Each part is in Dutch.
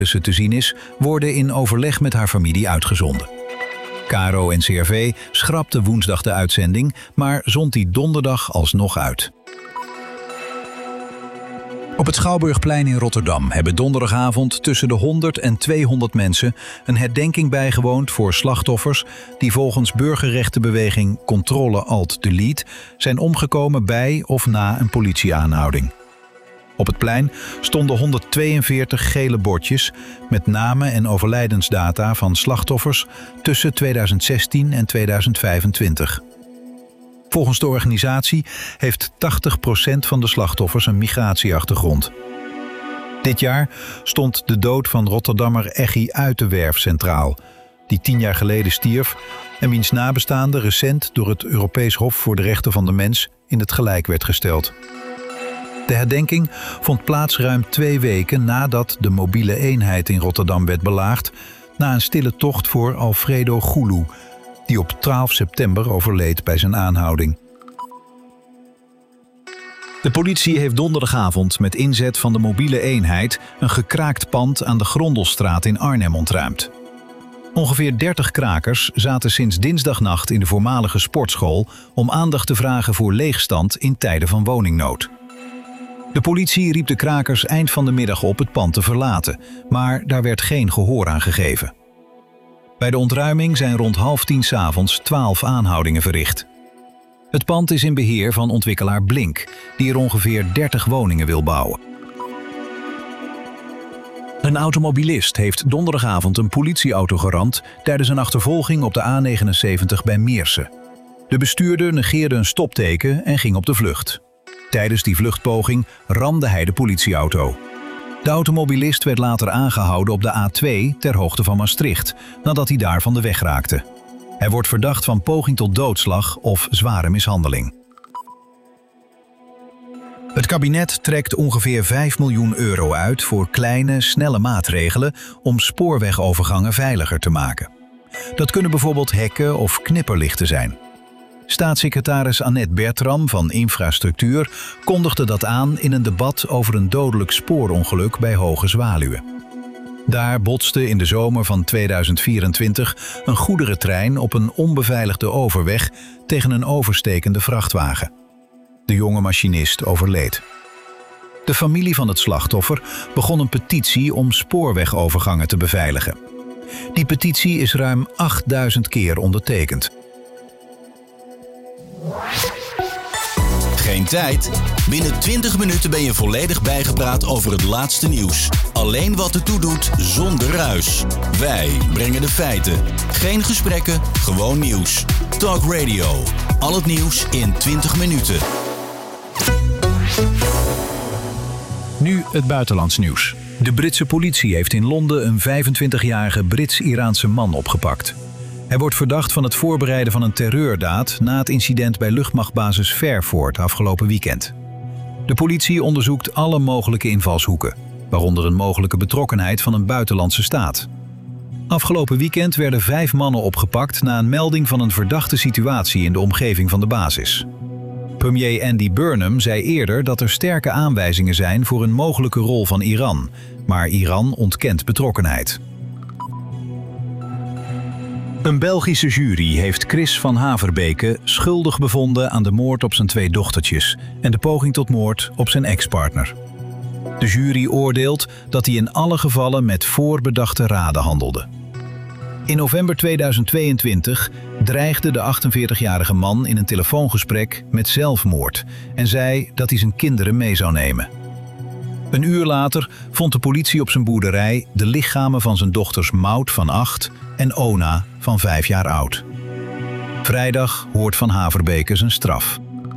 ze te zien is, worden in overleg met haar familie uitgezonden. KRO-NCRV schrapte woensdag de uitzending, maar zond die donderdag alsnog uit. Op het Schouwburgplein in Rotterdam hebben donderdagavond tussen de 100 en 200 mensen een herdenking bijgewoond voor slachtoffers die volgens burgerrechtenbeweging Controle-Alt-Delete zijn omgekomen bij of na een politieaanhouding. Op het plein stonden 142 gele bordjes met namen en overlijdensdata van slachtoffers tussen 2016 en 2025. Volgens de organisatie heeft 80% van de slachtoffers een migratieachtergrond. Dit jaar stond de dood van Rotterdammer Eggy Uitenwerf centraal, die 10 jaar geleden stierf en wiens nabestaanden recent door het Europees Hof voor de Rechten van de Mens in het gelijk werd gesteld. De herdenking vond plaats ruim 2 weken nadat de mobiele eenheid in Rotterdam werd belaagd, na een stille tocht voor Alfredo Goulou, die op 12 september overleed bij zijn aanhouding. De politie heeft donderdagavond met inzet van de mobiele eenheid een gekraakt pand aan de Grondelstraat in Arnhem ontruimd. Ongeveer 30 krakers zaten sinds dinsdagnacht in de voormalige sportschool om aandacht te vragen voor leegstand in tijden van woningnood. De politie riep de krakers eind van de middag op het pand te verlaten, maar daar werd geen gehoor aan gegeven. Bij de ontruiming zijn rond 9:30 s'avonds 12 aanhoudingen verricht. Het pand is in beheer van ontwikkelaar Blink, die er ongeveer 30 woningen wil bouwen. Een automobilist heeft donderdagavond een politieauto geramd tijdens een achtervolging op de A79 bij Meersen. De bestuurder negeerde een stopteken en ging op de vlucht. Tijdens die vluchtpoging ramde hij de politieauto. De automobilist werd later aangehouden op de A2 ter hoogte van Maastricht, nadat hij daar van de weg raakte. Hij wordt verdacht van poging tot doodslag of zware mishandeling. Het kabinet trekt ongeveer 5 miljoen euro uit voor kleine, snelle maatregelen om spoorwegovergangen veiliger te maken. Dat kunnen bijvoorbeeld hekken of knipperlichten zijn. Staatssecretaris Annette Bertram van Infrastructuur kondigde dat aan in een debat over een dodelijk spoorongeluk bij Hoge Zwaluwe. Daar botste in de zomer van 2024 een goederentrein op een onbeveiligde overweg tegen een overstekende vrachtwagen. De jonge machinist overleed. De familie van het slachtoffer begon een petitie om spoorwegovergangen te beveiligen. Die petitie is ruim 8000 keer ondertekend. Geen tijd? Binnen 20 minuten ben je volledig bijgepraat over het laatste nieuws. Alleen wat ertoe doet, zonder ruis. Wij brengen de feiten. Geen gesprekken, gewoon nieuws. Talk Radio. Al het nieuws in 20 minuten. Nu het buitenlands nieuws. De Britse politie heeft in Londen een 25-jarige Brits-Iraanse man opgepakt. Hij wordt verdacht van het voorbereiden van een terreurdaad na het incident bij luchtmachtbasis Fairford afgelopen weekend. De politie onderzoekt alle mogelijke invalshoeken, waaronder een mogelijke betrokkenheid van een buitenlandse staat. Afgelopen weekend werden 5 mannen opgepakt na een melding van een verdachte situatie in de omgeving van de basis. Premier Andy Burnham zei eerder dat er sterke aanwijzingen zijn voor een mogelijke rol van Iran, maar Iran ontkent betrokkenheid. Een Belgische jury heeft Chris van Haverbeke schuldig bevonden aan de moord op zijn 2 dochtertjes en de poging tot moord op zijn ex-partner. De jury oordeelt dat hij in alle gevallen met voorbedachte raden handelde. In november 2022 dreigde de 48-jarige man in een telefoongesprek met zelfmoord en zei dat hij zijn kinderen mee zou nemen. Een uur later vond de politie op zijn boerderij de lichamen van zijn dochters Maud van 8 en Ona van 5 jaar oud. Vrijdag hoort Van Haverbeke zijn straf.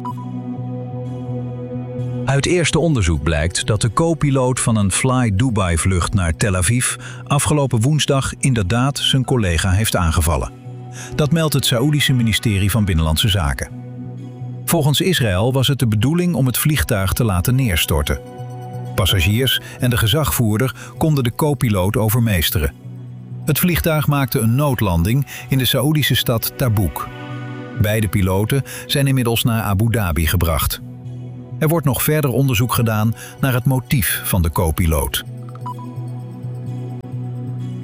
Uit eerste onderzoek blijkt dat de co-piloot van een Fly Dubai-vlucht naar Tel Aviv afgelopen woensdag inderdaad zijn collega heeft aangevallen. Dat meldt het Saoedische ministerie van Binnenlandse Zaken. Volgens Israël was het de bedoeling om het vliegtuig te laten neerstorten. Passagiers en de gezagvoerder konden de co-piloot overmeesteren. Het vliegtuig maakte een noodlanding in de Saoedische stad Tabouk. Beide piloten zijn inmiddels naar Abu Dhabi gebracht. Er wordt nog verder onderzoek gedaan naar het motief van de co-piloot.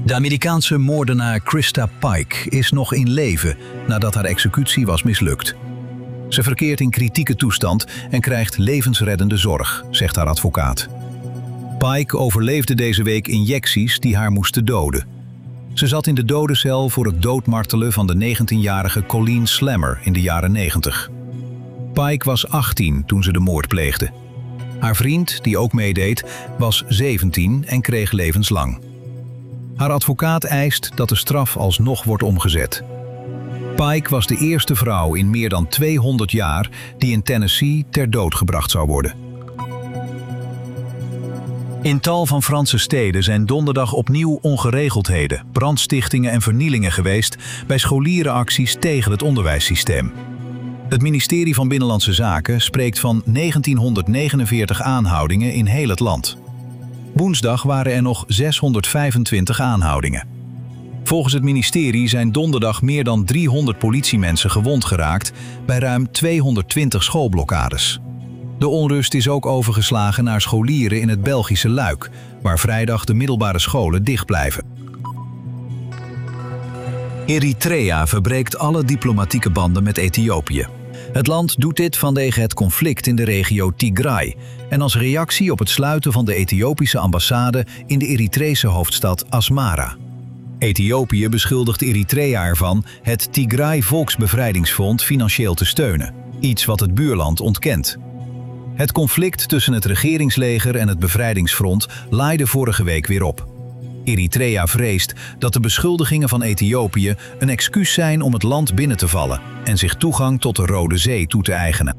De Amerikaanse moordenaar Krista Pike is nog in leven nadat haar executie was mislukt. Ze verkeert in kritieke toestand en krijgt levensreddende zorg, zegt haar advocaat. Pike overleefde deze week injecties die haar moesten doden. Ze zat in de dodencel voor het doodmartelen van de 19-jarige Colleen Slammer in de jaren 90. Pike was 18 toen ze de moord pleegde. Haar vriend, die ook meedeed, was 17 en kreeg levenslang. Haar advocaat eist dat de straf alsnog wordt omgezet. Pike was de eerste vrouw in meer dan 200 jaar die in Tennessee ter dood gebracht zou worden. In tal van Franse steden zijn donderdag opnieuw ongeregeldheden, brandstichtingen en vernielingen geweest bij scholierenacties tegen het onderwijssysteem. Het ministerie van Binnenlandse Zaken spreekt van 1949 aanhoudingen in heel het land. Woensdag waren er nog 625 aanhoudingen. Volgens het ministerie zijn donderdag meer dan 300 politiemensen gewond geraakt bij ruim 220 schoolblokkades. De onrust is ook overgeslagen naar scholieren in het Belgische Luik, waar vrijdag de middelbare scholen dicht blijven. Eritrea verbreekt alle diplomatieke banden met Ethiopië. Het land doet dit vanwege het conflict in de regio Tigray en als reactie op het sluiten van de Ethiopische ambassade in de Eritrese hoofdstad Asmara. Ethiopië beschuldigt Eritrea ervan het Tigray Volksbevrijdingsfront financieel te steunen, iets wat het buurland ontkent. Het conflict tussen het regeringsleger en het bevrijdingsfront laaide vorige week weer op. Eritrea vreest dat de beschuldigingen van Ethiopië een excuus zijn om het land binnen te vallen en zich toegang tot de Rode Zee toe te eigenen.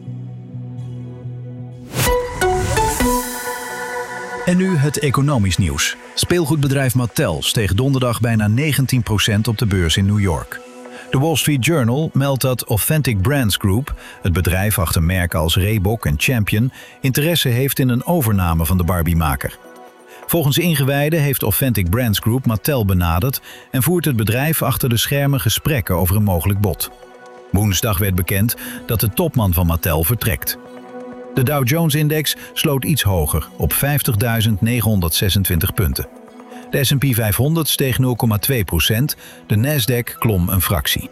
En nu het economisch nieuws. Speelgoedbedrijf Mattel steeg donderdag bijna 19% op de beurs in New York. De Wall Street Journal meldt dat Authentic Brands Group, het bedrijf achter merken als Reebok en Champion, interesse heeft in een overname van de Barbie-maker. Volgens ingewijden heeft Authentic Brands Group Mattel benaderd en voert het bedrijf achter de schermen gesprekken over een mogelijk bod. Woensdag werd bekend dat de topman van Mattel vertrekt. De Dow Jones-index sloot iets hoger op 50.926 punten. De S&P 500 steeg 0,2%, de Nasdaq klom een fractie.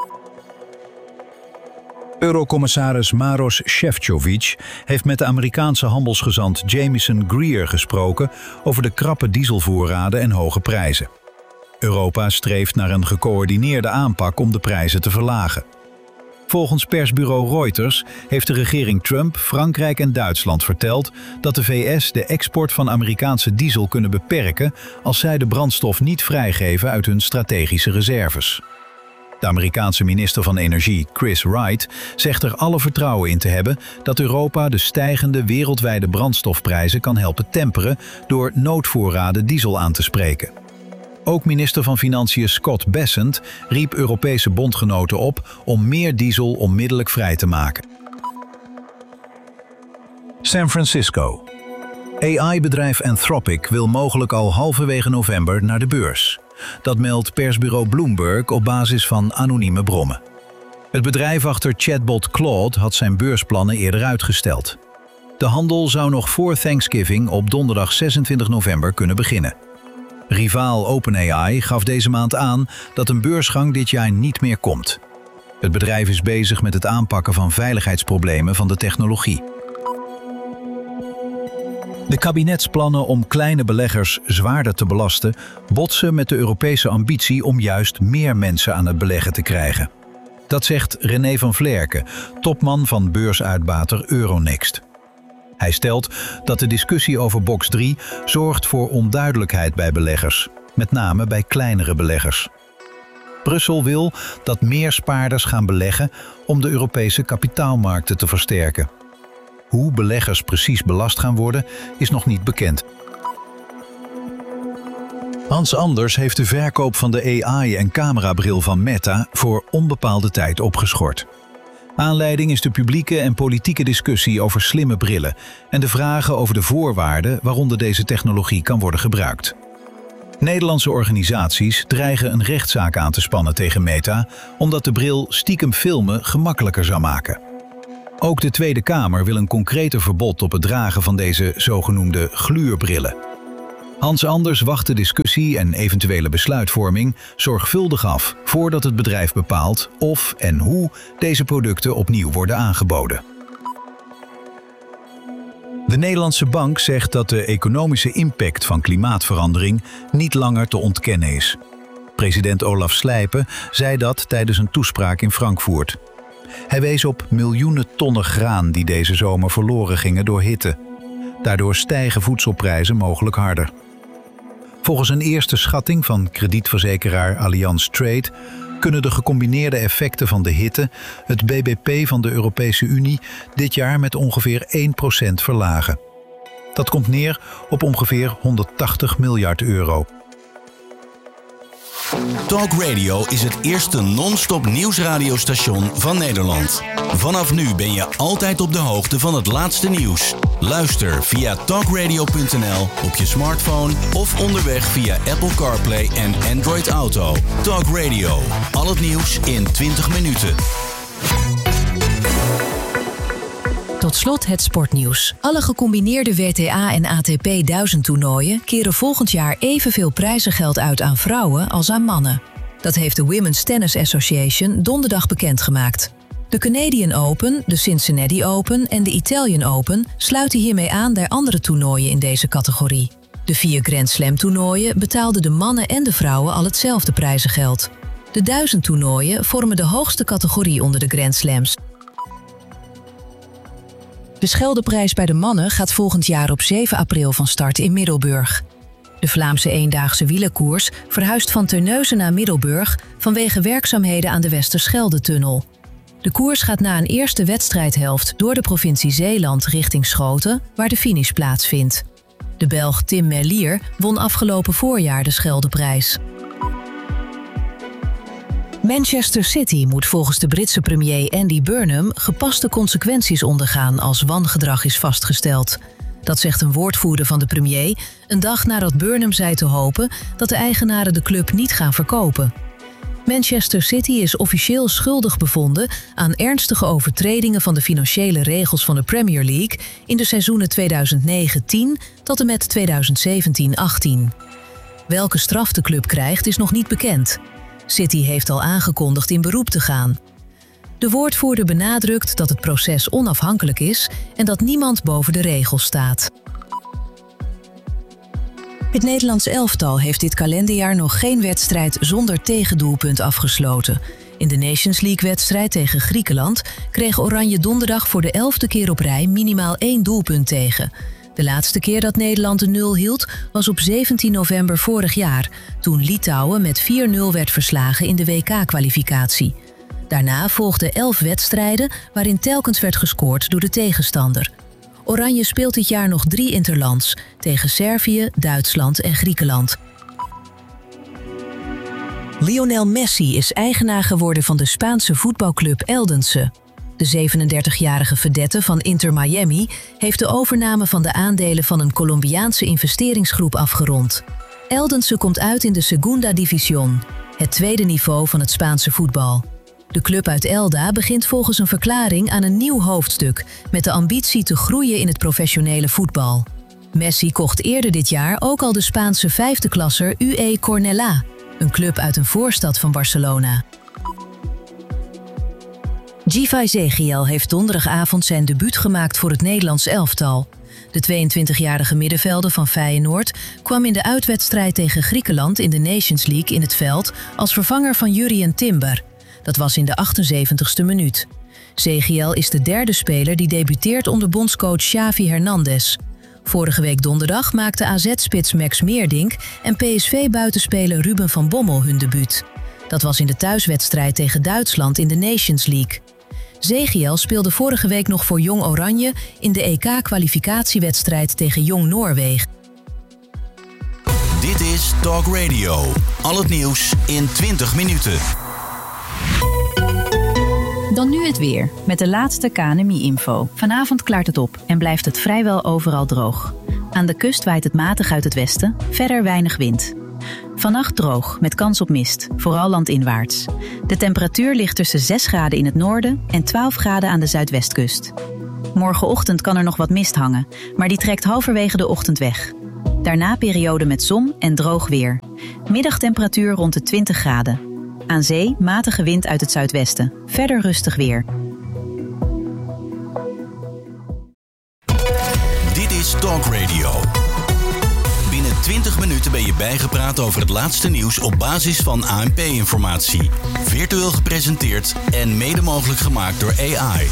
Eurocommissaris Maros Šefčovič heeft met de Amerikaanse handelsgezant Jamieson Greer gesproken over de krappe dieselvoorraden en hoge prijzen. Europa streeft naar een gecoördineerde aanpak om de prijzen te verlagen. Volgens persbureau Reuters heeft de regering Trump, Frankrijk en Duitsland verteld dat de VS de export van Amerikaanse diesel kunnen beperken als zij de brandstof niet vrijgeven uit hun strategische reserves. De Amerikaanse minister van Energie, Chris Wright, zegt er alle vertrouwen in te hebben dat Europa de stijgende wereldwijde brandstofprijzen kan helpen temperen door noodvoorraden diesel aan te spreken. Ook minister van Financiën Scott Bessent riep Europese bondgenoten op om meer diesel onmiddellijk vrij te maken. San Francisco. AI-bedrijf Anthropic wil mogelijk al halverwege november naar de beurs. Dat meldt persbureau Bloomberg op basis van anonieme bronnen. Het bedrijf achter chatbot Claude had zijn beursplannen eerder uitgesteld. De handel zou nog voor Thanksgiving op donderdag 26 november kunnen beginnen. Rivaal OpenAI gaf deze maand aan dat een beursgang dit jaar niet meer komt. Het bedrijf is bezig met het aanpakken van veiligheidsproblemen van de technologie. De kabinetsplannen om kleine beleggers zwaarder te belasten botsen met de Europese ambitie om juist meer mensen aan het beleggen te krijgen. Dat zegt René van Vlerken, topman van beursuitbater Euronext. Hij stelt dat de discussie over box 3 zorgt voor onduidelijkheid bij beleggers, met name bij kleinere beleggers. Brussel wil dat meer spaarders gaan beleggen om de Europese kapitaalmarkten te versterken. Hoe beleggers precies belast gaan worden, is nog niet bekend. Hans Anders heeft de verkoop van de AI- en camerabril van Meta voor onbepaalde tijd opgeschort. Aanleiding is de publieke en politieke discussie over slimme brillen en de vragen over de voorwaarden waaronder deze technologie kan worden gebruikt. Nederlandse organisaties dreigen een rechtszaak aan te spannen tegen Meta, omdat de bril stiekem filmen gemakkelijker zou maken. Ook de Tweede Kamer wil een concreter verbod op het dragen van deze zogenoemde gluurbrillen. Hans Anders wacht de discussie en eventuele besluitvorming zorgvuldig af voordat het bedrijf bepaalt of en hoe deze producten opnieuw worden aangeboden. De Nederlandse Bank zegt dat de economische impact van klimaatverandering niet langer te ontkennen is. President Olaf Slijpen zei dat tijdens een toespraak in Frankfurt. Hij wees op miljoenen tonnen graan die deze zomer verloren gingen door hitte. Daardoor stijgen voedselprijzen mogelijk harder. Volgens een eerste schatting van kredietverzekeraar Allianz Trade kunnen de gecombineerde effecten van de hitte het BBP van de Europese Unie dit jaar met ongeveer 1% verlagen. Dat komt neer op ongeveer 180 miljard euro. Talk Radio is het eerste non-stop nieuwsradiostation van Nederland. Vanaf nu ben je altijd op de hoogte van het laatste nieuws. Luister via talkradio.nl op je smartphone of onderweg via Apple CarPlay en Android Auto. Talk Radio. Al het nieuws in 20 minuten. Tot slot het sportnieuws. Alle gecombineerde WTA en ATP 1000 toernooien keren volgend jaar evenveel prijzengeld uit aan vrouwen als aan mannen. Dat heeft de Women's Tennis Association donderdag bekendgemaakt. De Canadian Open, de Cincinnati Open en de Italian Open sluiten hiermee aan bij andere toernooien in deze categorie. De 4 Grand Slam toernooien betaalden de mannen en de vrouwen al hetzelfde prijzengeld. De 1000 toernooien vormen de hoogste categorie onder de Grand Slams. De Scheldeprijs bij de mannen gaat volgend jaar op 7 april van start in Middelburg. De Vlaamse eendaagse wielerkoers verhuist van Terneuzen naar Middelburg vanwege werkzaamheden aan de Westerschelde-tunnel. De koers gaat na een eerste wedstrijdhelft door de provincie Zeeland richting Schoten, waar de finish plaatsvindt. De Belg Tim Merlier won afgelopen voorjaar de Scheldeprijs. Manchester City moet volgens de Britse premier Andy Burnham gepaste consequenties ondergaan als wangedrag is vastgesteld. Dat zegt een woordvoerder van de premier, een dag nadat Burnham zei te hopen dat de eigenaren de club niet gaan verkopen. Manchester City is officieel schuldig bevonden aan ernstige overtredingen van de financiële regels van de Premier League in de seizoenen 2009-10 tot en met 2017-18. Welke straf de club krijgt is nog niet bekend. City heeft al aangekondigd in beroep te gaan. De woordvoerder benadrukt dat het proces onafhankelijk is en dat niemand boven de regels staat. Het Nederlands elftal heeft dit kalenderjaar nog geen wedstrijd zonder tegendoelpunt afgesloten. In de Nations League-wedstrijd tegen Griekenland kreeg Oranje donderdag voor de 11e keer op rij minimaal 1 doelpunt tegen. De laatste keer dat Nederland de 0 hield was op 17 november vorig jaar, toen Litouwen met 4-0 werd verslagen in de WK-kwalificatie. Daarna volgden 11 wedstrijden waarin telkens werd gescoord door de tegenstander. Oranje speelt dit jaar nog 3 interlands tegen Servië, Duitsland en Griekenland. Lionel Messi is eigenaar geworden van de Spaanse voetbalclub Eldense. De 37-jarige vedette van Inter Miami heeft de overname van de aandelen van een Colombiaanse investeringsgroep afgerond. Eldense komt uit in de Segunda División, het tweede niveau van het Spaanse voetbal. De club uit Elda begint volgens een verklaring aan een nieuw hoofdstuk met de ambitie te groeien in het professionele voetbal. Messi kocht eerder dit jaar ook al de Spaanse 5e klasser UE Cornellà, een club uit een voorstad van Barcelona. Givay Ezequiel heeft donderdagavond zijn debuut gemaakt voor het Nederlands elftal. De 22-jarige middenvelder van Feyenoord kwam in de uitwedstrijd tegen Griekenland in de Nations League in het veld als vervanger van Jurrien Timber. Dat was in de 78ste minuut. Ezequiel is de derde speler die debuteert onder bondscoach Xavi Hernandez. Vorige week donderdag maakte AZ-spits Max Meerdink en PSV-buitenspeler Ruben van Bommel hun debuut. Dat was in de thuiswedstrijd tegen Duitsland in de Nations League. Ezequiel speelde vorige week nog voor Jong Oranje in de EK-kwalificatiewedstrijd tegen Jong Noorwegen. Dit is Talk Radio. Al het nieuws in 20 minuten. Dan nu het weer, met de laatste KNMI-info. Vanavond klaart het op en blijft het vrijwel overal droog. Aan de kust waait het matig uit het westen, verder weinig wind. Vannacht droog, met kans op mist, vooral landinwaarts. De temperatuur ligt tussen 6 graden in het noorden en 12 graden aan de zuidwestkust. Morgenochtend kan er nog wat mist hangen, maar die trekt halverwege de ochtend weg. Daarna periode met zon en droog weer. Middagtemperatuur rond de 20 graden. Aan zee matige wind uit het zuidwesten. Verder rustig weer. Dit is Talk Radio. Binnen 20 minuten ben je bijgepraat over het laatste nieuws op basis van ANP-informatie. Virtueel gepresenteerd en mede mogelijk gemaakt door AI.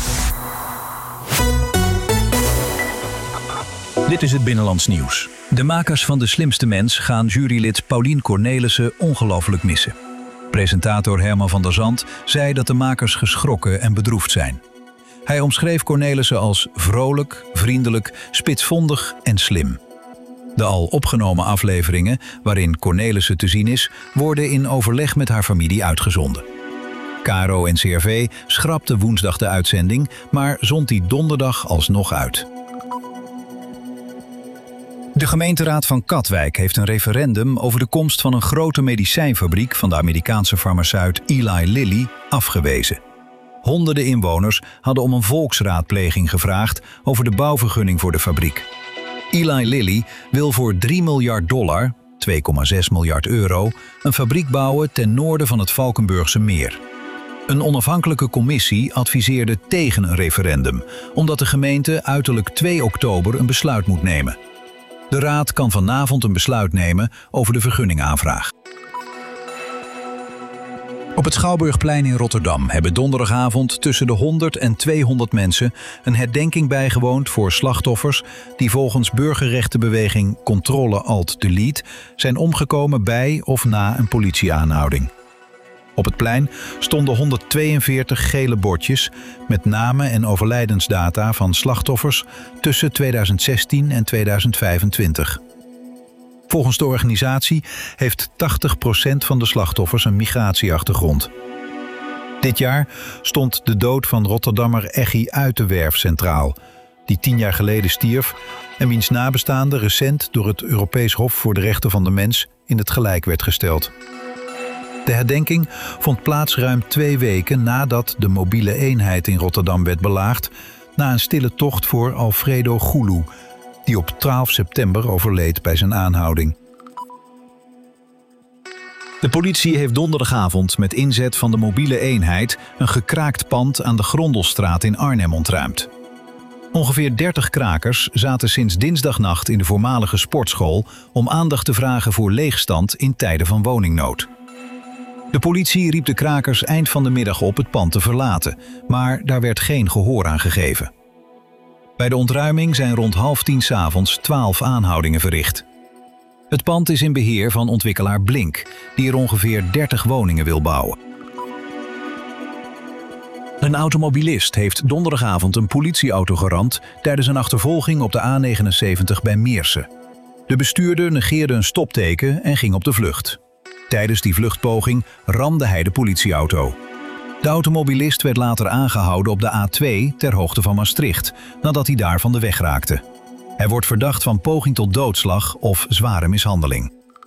Dit is het Binnenlands Nieuws. De makers van De Slimste Mens gaan jurylid Paulien Cornelissen ongelooflijk missen. Presentator Herman van der Zand zei dat de makers geschrokken en bedroefd zijn. Hij omschreef Cornelissen als vrolijk, vriendelijk, spitsvondig en slim. De al opgenomen afleveringen, waarin Cornelissen te zien is, worden in overleg met haar familie uitgezonden. KRO en CRV schrapte woensdag de uitzending, maar zond die donderdag alsnog uit. De gemeenteraad van Katwijk heeft een referendum over de komst van een grote medicijnfabriek van de Amerikaanse farmaceut Eli Lilly afgewezen. Honderden inwoners hadden om een volksraadpleging gevraagd over de bouwvergunning voor de fabriek. Eli Lilly wil voor $3 miljard, €2,6 miljard, een fabriek bouwen ten noorden van het Valkenburgse meer. Een onafhankelijke commissie adviseerde tegen een referendum, omdat de gemeente uiterlijk 2 oktober een besluit moet nemen. De raad kan vanavond een besluit nemen over de vergunningaanvraag. Op het Schouwburgplein in Rotterdam hebben donderdagavond tussen de 100 en 200 mensen een herdenking bijgewoond voor slachtoffers die volgens burgerrechtenbeweging Controle-Alt-Delete zijn omgekomen bij of na een politieaanhouding. Op het plein stonden 142 gele bordjes met namen en overlijdensdata van slachtoffers tussen 2016 en 2025. Volgens de organisatie heeft 80% van de slachtoffers een migratieachtergrond. Dit jaar stond de dood van Rotterdammer Eggy Uitenwerf centraal, die 10 jaar geleden stierf en wiens nabestaande recent door het Europees Hof voor de Rechten van de Mens in het gelijk werd gesteld. De herdenking vond plaats ruim 2 weken nadat de mobiele eenheid in Rotterdam werd belaagd, na een stille tocht voor Alfredo Goulou, die op 12 september overleed bij zijn aanhouding. De politie heeft donderdagavond met inzet van de mobiele eenheid een gekraakt pand aan de Grondelstraat in Arnhem ontruimd. Ongeveer 30 krakers zaten sinds dinsdagnacht in de voormalige sportschool om aandacht te vragen voor leegstand in tijden van woningnood. De politie riep de krakers eind van de middag op het pand te verlaten, maar daar werd geen gehoor aan gegeven. Bij de ontruiming zijn rond 9:30 s'avonds 12 aanhoudingen verricht. Het pand is in beheer van ontwikkelaar Blink, die er ongeveer 30 woningen wil bouwen. Een automobilist heeft donderdagavond een politieauto geramd tijdens een achtervolging op de A79 bij Meersen. De bestuurder negeerde een stopteken en ging op de vlucht. Tijdens die vluchtpoging ramde hij de politieauto. De automobilist werd later aangehouden op de A2 ter hoogte van Maastricht, nadat hij daar van de weg raakte. Hij wordt verdacht van poging tot doodslag of zware mishandeling.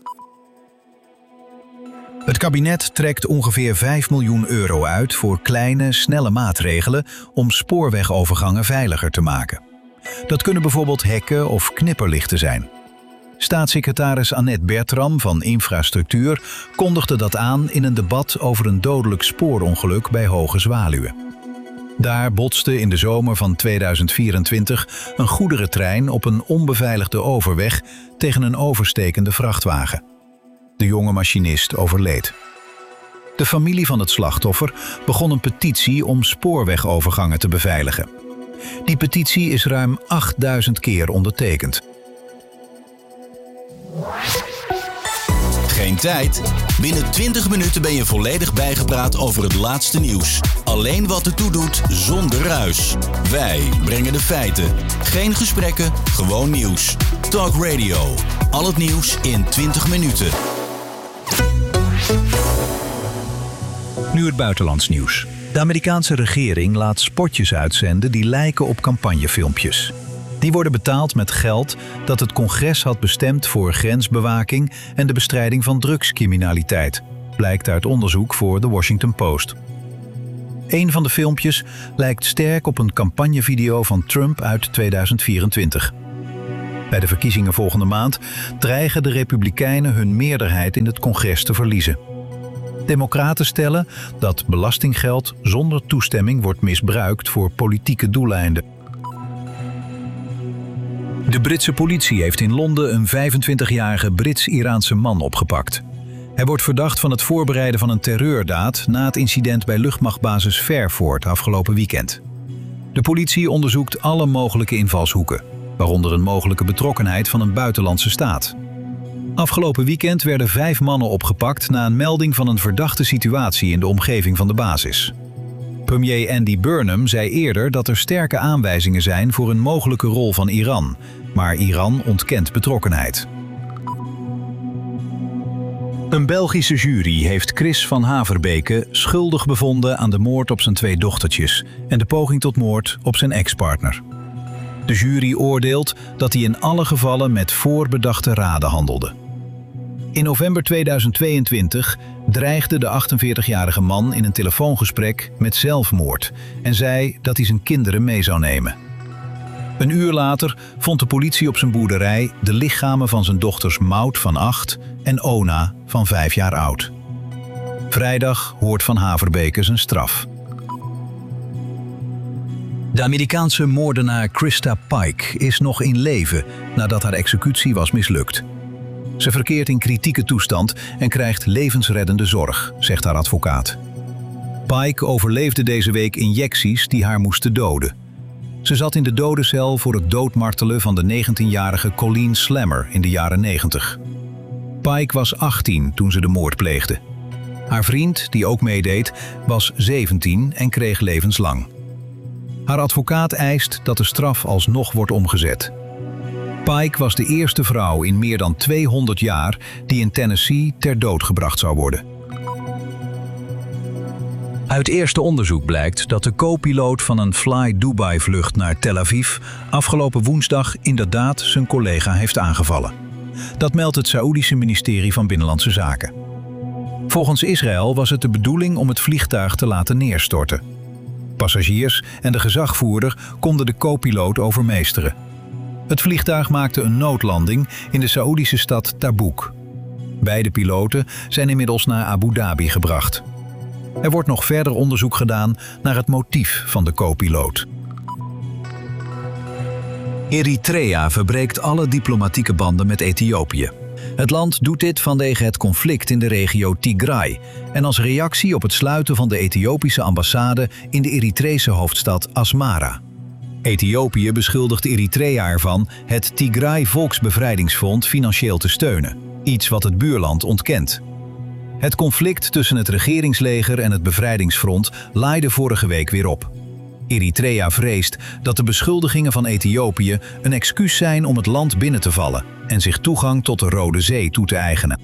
Het kabinet trekt ongeveer €5 miljoen uit voor kleine, snelle maatregelen om spoorwegovergangen veiliger te maken. Dat kunnen bijvoorbeeld hekken of knipperlichten zijn. Staatssecretaris Annette Bertram van Infrastructuur kondigde dat aan in een debat over een dodelijk spoorongeluk bij Hoge Zwaluwe. Daar botste in de zomer van 2024 een goederentrein op een onbeveiligde overweg tegen een overstekende vrachtwagen. De jonge machinist overleed. De familie van het slachtoffer begon een petitie om spoorwegovergangen te beveiligen. Die petitie is ruim 8000 keer ondertekend. Geen tijd? Binnen 20 minuten ben je volledig bijgepraat over het laatste nieuws. Alleen wat ertoe doet, zonder ruis. Wij brengen de feiten. Geen gesprekken, gewoon nieuws. Talk Radio. Al het nieuws in 20 minuten. Nu het buitenlands nieuws. De Amerikaanse regering laat spotjes uitzenden die lijken op campagnefilmpjes. Die worden betaald met geld dat het congres had bestemd voor grensbewaking en de bestrijding van drugscriminaliteit, blijkt uit onderzoek voor The Washington Post. Een van de filmpjes lijkt sterk op een campagnevideo van Trump uit 2024. Bij de verkiezingen volgende maand dreigen de Republikeinen hun meerderheid in het congres te verliezen. Democraten stellen dat belastinggeld zonder toestemming wordt misbruikt voor politieke doeleinden. De Britse politie heeft in Londen een 25-jarige Brits-Iraanse man opgepakt. Hij wordt verdacht van het voorbereiden van een terreurdaad na het incident bij luchtmachtbasis Fairford afgelopen weekend. De politie onderzoekt alle mogelijke invalshoeken, waaronder een mogelijke betrokkenheid van een buitenlandse staat. Afgelopen weekend werden 5 mannen opgepakt na een melding van een verdachte situatie in de omgeving van de basis. Premier Andy Burnham zei eerder dat er sterke aanwijzingen zijn voor een mogelijke rol van Iran, maar Iran ontkent betrokkenheid. Een Belgische jury heeft Chris van Haverbeke schuldig bevonden aan de moord op zijn 2 dochtertjes en de poging tot moord op zijn ex-partner. De jury oordeelt dat hij in alle gevallen met voorbedachte raden handelde. In november 2022 dreigde de 48-jarige man in een telefoongesprek met zelfmoord en zei dat hij zijn kinderen mee zou nemen. Een uur later vond de politie op zijn boerderij de lichamen van zijn dochters Maud van 8 en Ona van 5 jaar oud. Vrijdag hoort Van Haverbeke zijn straf. De Amerikaanse moordenaar Krista Pike is nog in leven nadat haar executie was mislukt. Ze verkeert in kritieke toestand en krijgt levensreddende zorg, zegt haar advocaat. Pike overleefde deze week injecties die haar moesten doden. Ze zat in de dodencel voor het doodmartelen van de 19-jarige Colleen Slammer in de jaren 90. Pike was 18 toen ze de moord pleegde. Haar vriend, die ook meedeed, was 17 en kreeg levenslang. Haar advocaat eist dat de straf alsnog wordt omgezet. Pike was de eerste vrouw in meer dan 200 jaar die in Tennessee ter dood gebracht zou worden. Uit eerste onderzoek blijkt dat de co-piloot van een Fly Dubai-vlucht naar Tel Aviv afgelopen woensdag inderdaad zijn collega heeft aangevallen. Dat meldt het Saoedische ministerie van Binnenlandse Zaken. Volgens Israël was het de bedoeling om het vliegtuig te laten neerstorten. Passagiers en de gezagvoerder konden de co-piloot overmeesteren. Het vliegtuig maakte een noodlanding in de Saoedische stad Tabuk. Beide piloten zijn inmiddels naar Abu Dhabi gebracht. Er wordt nog verder onderzoek gedaan naar het motief van de co-piloot. Eritrea verbreekt alle diplomatieke banden met Ethiopië. Het land doet dit vanwege het conflict in de regio Tigray en als reactie op het sluiten van de Ethiopische ambassade in de Eritrese hoofdstad Asmara. Ethiopië beschuldigt Eritrea ervan het Tigray Volksbevrijdingsfront financieel te steunen, iets wat het buurland ontkent. Het conflict tussen het regeringsleger en het bevrijdingsfront laaide vorige week weer op. Eritrea vreest dat de beschuldigingen van Ethiopië een excuus zijn om het land binnen te vallen en zich toegang tot de Rode Zee toe te eigenen.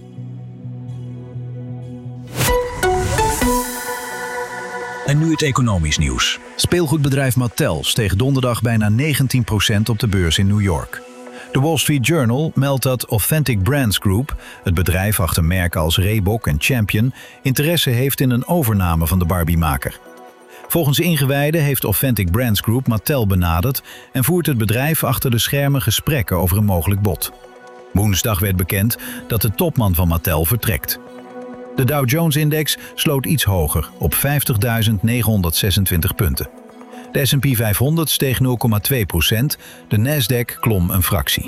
En nu het economisch nieuws. Speelgoedbedrijf Mattel steeg donderdag bijna 19% op de beurs in New York. De Wall Street Journal meldt dat Authentic Brands Group, het bedrijf achter merken als Reebok en Champion, interesse heeft in een overname van de Barbie-maker. Volgens ingewijden heeft Authentic Brands Group Mattel benaderd en voert het bedrijf achter de schermen gesprekken over een mogelijk bod. Woensdag werd bekend dat de topman van Mattel vertrekt. De Dow Jones-index sloot iets hoger op 50.926 punten. De S&P 500 steeg 0,2%, de Nasdaq klom een fractie.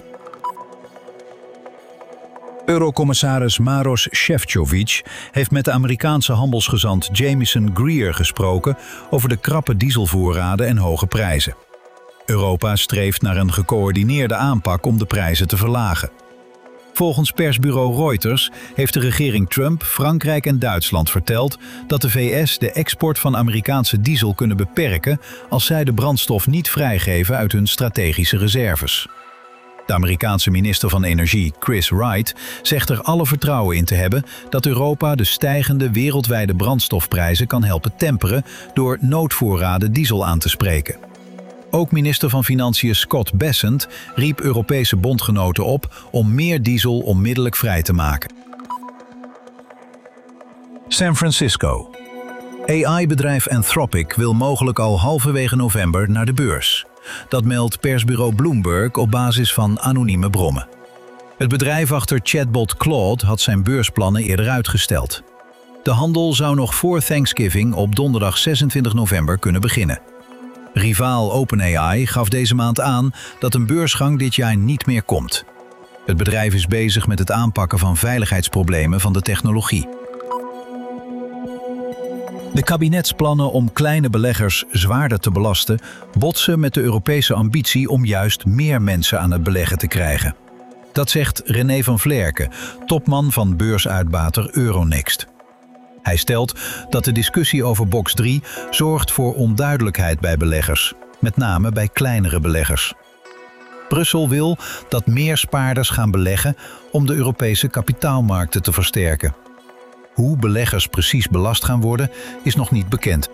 Eurocommissaris Maros Šefčovič heeft met de Amerikaanse handelsgezant Jamieson Greer gesproken over de krappe dieselvoorraden en hoge prijzen. Europa streeft naar een gecoördineerde aanpak om de prijzen te verlagen. Volgens persbureau Reuters heeft de regering Trump, Frankrijk en Duitsland verteld dat de VS de export van Amerikaanse diesel kunnen beperken als zij de brandstof niet vrijgeven uit hun strategische reserves. De Amerikaanse minister van Energie, Chris Wright, zegt er alle vertrouwen in te hebben dat Europa de stijgende wereldwijde brandstofprijzen kan helpen temperen door noodvoorraden diesel aan te spreken. Ook minister van Financiën Scott Bessent riep Europese bondgenoten op om meer diesel onmiddellijk vrij te maken. San Francisco. AI-bedrijf Anthropic wil mogelijk al halverwege november naar de beurs. Dat meldt persbureau Bloomberg op basis van anonieme bronnen. Het bedrijf achter chatbot Claude had zijn beursplannen eerder uitgesteld. De handel zou nog voor Thanksgiving op donderdag 26 november kunnen beginnen. Rivaal OpenAI gaf deze maand aan dat een beursgang dit jaar niet meer komt. Het bedrijf is bezig met het aanpakken van veiligheidsproblemen van de technologie. De kabinetsplannen om kleine beleggers zwaarder te belasten botsen met de Europese ambitie om juist meer mensen aan het beleggen te krijgen. Dat zegt René van Vlerken, topman van beursuitbater Euronext. Hij stelt dat de discussie over box 3 zorgt voor onduidelijkheid bij beleggers, met name bij kleinere beleggers. Brussel wil dat meer spaarders gaan beleggen om de Europese kapitaalmarkten te versterken. Hoe beleggers precies belast gaan worden, is nog niet bekend.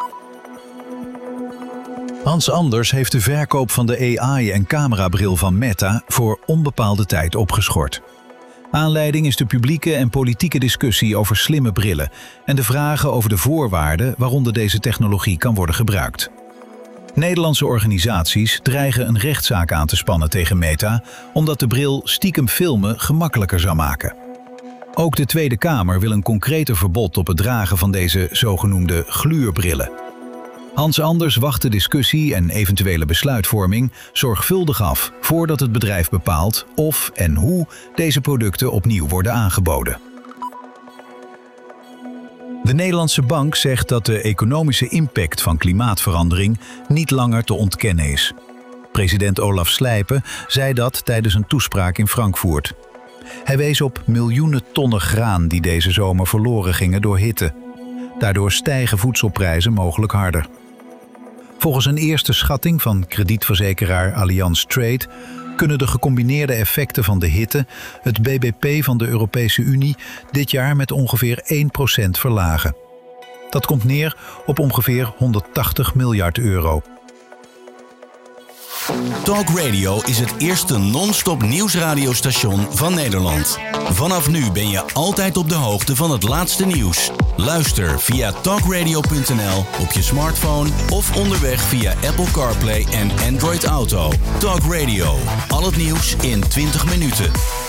Hans Anders heeft de verkoop van de AI- en camerabril van Meta voor onbepaalde tijd opgeschort. Aanleiding is de publieke en politieke discussie over slimme brillen en de vragen over de voorwaarden waaronder deze technologie kan worden gebruikt. Nederlandse organisaties dreigen een rechtszaak aan te spannen tegen Meta, omdat de bril stiekem filmen gemakkelijker zou maken. Ook de Tweede Kamer wil een concreter verbod op het dragen van deze zogenoemde gluurbrillen. Hans Anders wacht de discussie en eventuele besluitvorming zorgvuldig af voordat het bedrijf bepaalt of en hoe deze producten opnieuw worden aangeboden. De Nederlandse Bank zegt dat de economische impact van klimaatverandering niet langer te ontkennen is. President Olaf Slijpen zei dat tijdens een toespraak in Frankfurt. Hij wees op miljoenen tonnen graan die deze zomer verloren gingen door hitte. Daardoor stijgen voedselprijzen mogelijk harder. Volgens een eerste schatting van kredietverzekeraar Allianz Trade kunnen de gecombineerde effecten van de hitte het BBP van de Europese Unie dit jaar met ongeveer 1% verlagen. Dat komt neer op ongeveer 180 miljard euro. Talk Radio is het eerste non-stop nieuwsradiostation van Nederland. Vanaf nu ben je altijd op de hoogte van het laatste nieuws. Luister via talkradio.nl op je smartphone of onderweg via Apple CarPlay en Android Auto. Talk Radio, al het nieuws in 20 minuten.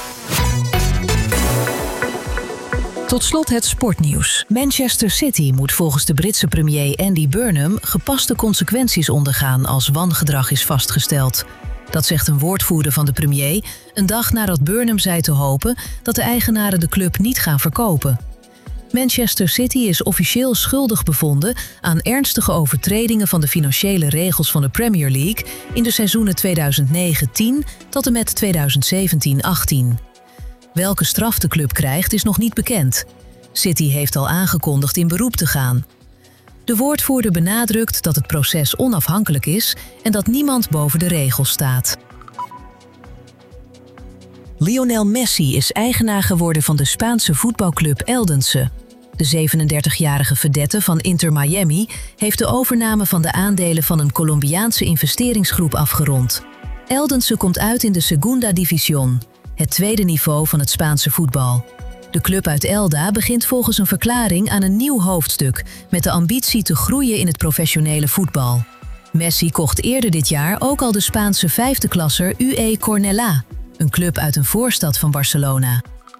Tot slot het sportnieuws. Manchester City moet volgens de Britse premier Andy Burnham gepaste consequenties ondergaan als wangedrag is vastgesteld. Dat zegt een woordvoerder van de premier een dag nadat Burnham zei te hopen dat de eigenaren de club niet gaan verkopen. Manchester City is officieel schuldig bevonden aan ernstige overtredingen van de financiële regels van de Premier League in de seizoenen 2009-10 tot en met 2017-18. Welke straf de club krijgt is nog niet bekend. City heeft al aangekondigd in beroep te gaan. De woordvoerder benadrukt dat het proces onafhankelijk is en dat niemand boven de regels staat. Lionel Messi is eigenaar geworden van de Spaanse voetbalclub Eldense. De 37-jarige vedette van Inter Miami heeft de overname van de aandelen van een Colombiaanse investeringsgroep afgerond. Eldense komt uit in de Segunda División, het tweede niveau van het Spaanse voetbal. De club uit Elda begint volgens een verklaring aan een nieuw hoofdstuk met de ambitie te groeien in het professionele voetbal. Messi kocht eerder dit jaar ook al de Spaanse vijfde klasser UE Cornellà, een club uit een voorstad van Barcelona.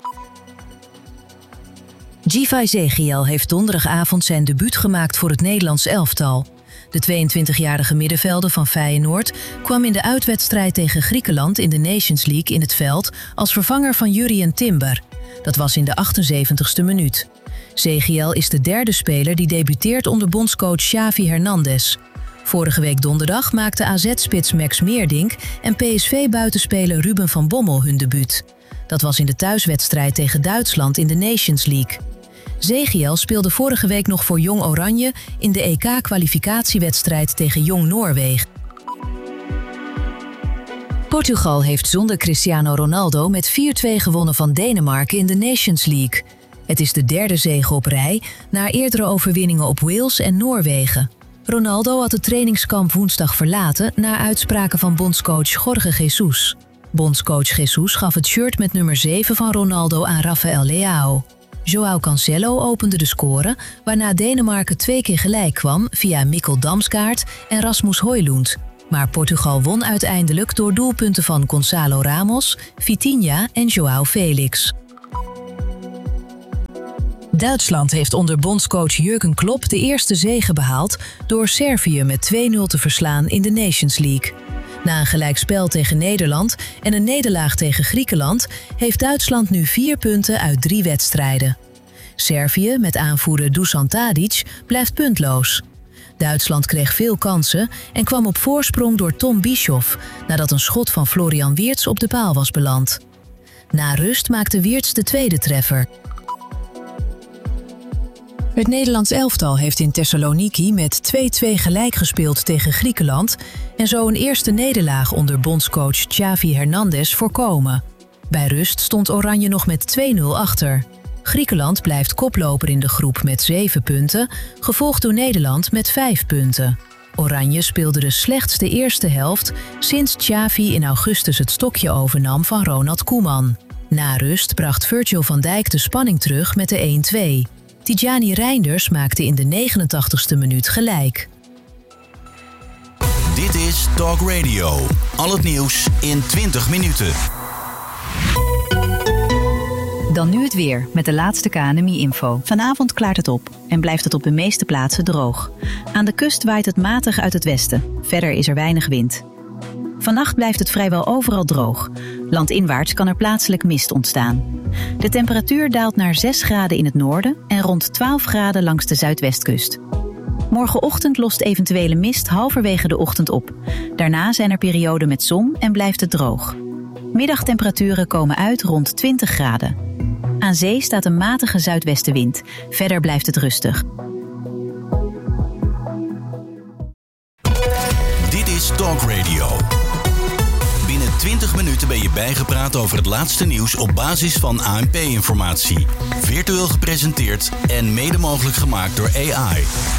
Givay Zegiel heeft donderdagavond zijn debuut gemaakt voor het Nederlands elftal. De 22-jarige middenvelder van Feyenoord kwam in de uitwedstrijd tegen Griekenland in de Nations League in het veld als vervanger van Jurrien Timber. Dat was in de 78ste minuut. Zegiel is de derde speler die debuteert onder bondscoach Xavi Hernandez. Vorige week donderdag maakte AZ-spits Max Meerdink en PSV-buitenspeler Ruben van Bommel hun debuut. Dat was in de thuiswedstrijd tegen Duitsland in de Nations League. Zegiel speelde vorige week nog voor Jong Oranje in de EK-kwalificatiewedstrijd tegen Jong Noorwegen. Portugal heeft zonder Cristiano Ronaldo met 4-2 gewonnen van Denemarken in de Nations League. Het is de derde zege op rij na eerdere overwinningen op Wales en Noorwegen. Ronaldo had het trainingskamp woensdag verlaten na uitspraken van bondscoach Jorge Jesus. Bondscoach Jesus gaf het shirt met nummer 7 van Ronaldo aan Rafael Leao. João Cancelo opende de score, waarna Denemarken 2 keer gelijk kwam via Mikkel Damsgaard en Rasmus Højlund. Maar Portugal won uiteindelijk door doelpunten van Gonçalo Ramos, Vitinha en João Felix. Duitsland heeft onder bondscoach Jürgen Klopp de eerste zege behaald door Servië met 2-0 te verslaan in de Nations League. Na een gelijkspel tegen Nederland en een nederlaag tegen Griekenland heeft Duitsland nu 4 punten uit 3 wedstrijden. Servië, met aanvoerder Dusan Tadic, blijft puntloos. Duitsland kreeg veel kansen en kwam op voorsprong door Tom Bischoff nadat een schot van Florian Wirtz op de paal was beland. Na rust maakte Wirtz de tweede treffer. Het Nederlands elftal heeft in Thessaloniki met 2-2 gelijk gespeeld tegen Griekenland en zo een eerste nederlaag onder bondscoach Xavi Hernandez voorkomen. Bij rust stond Oranje nog met 2-0 achter. Griekenland blijft koploper in de groep met 7 punten, gevolgd door Nederland met 5 punten. Oranje speelde de slechtste eerste helft sinds Xavi in augustus het stokje overnam van Ronald Koeman. Na rust bracht Virgil van Dijk de spanning terug met de 1-2. Tijani Reinders maakte in de 89ste minuut gelijk. Dit is Talk Radio. Al het nieuws in 20 minuten. Dan nu het weer met de laatste KNMI-info. Vanavond klaart het op en blijft het op de meeste plaatsen droog. Aan de kust waait het matig uit het westen. Verder is er weinig wind. Vannacht blijft het vrijwel overal droog. Landinwaarts kan er plaatselijk mist ontstaan. De temperatuur daalt naar 6 graden in het noorden en rond 12 graden langs de zuidwestkust. Morgenochtend lost eventuele mist halverwege de ochtend op. Daarna zijn er perioden met zon en blijft het droog. Middagtemperaturen komen uit rond 20 graden. Aan zee staat een matige zuidwestenwind. Verder blijft het rustig. Dit is Talk Radio. Binnen 20 minuten ben je bijgepraat over het laatste nieuws op basis van ANP-informatie. Virtueel gepresenteerd en mede mogelijk gemaakt door AI.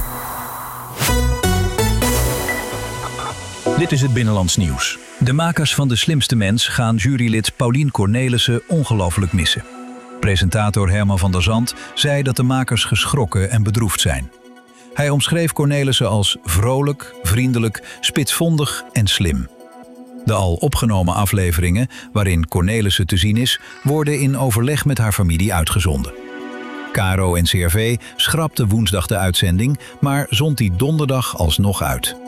Dit is het Binnenlands Nieuws. De makers van De Slimste Mens gaan jurylid Paulien Cornelissen ongelooflijk missen. Presentator Herman van der Zand zei dat de makers geschrokken en bedroefd zijn. Hij omschreef Cornelissen als vrolijk, vriendelijk, spitsvondig en slim. De al opgenomen afleveringen, waarin Cornelissen te zien is, worden in overleg met haar familie uitgezonden. KRO-NCRV schrapte woensdag de uitzending, maar zond die donderdag alsnog uit.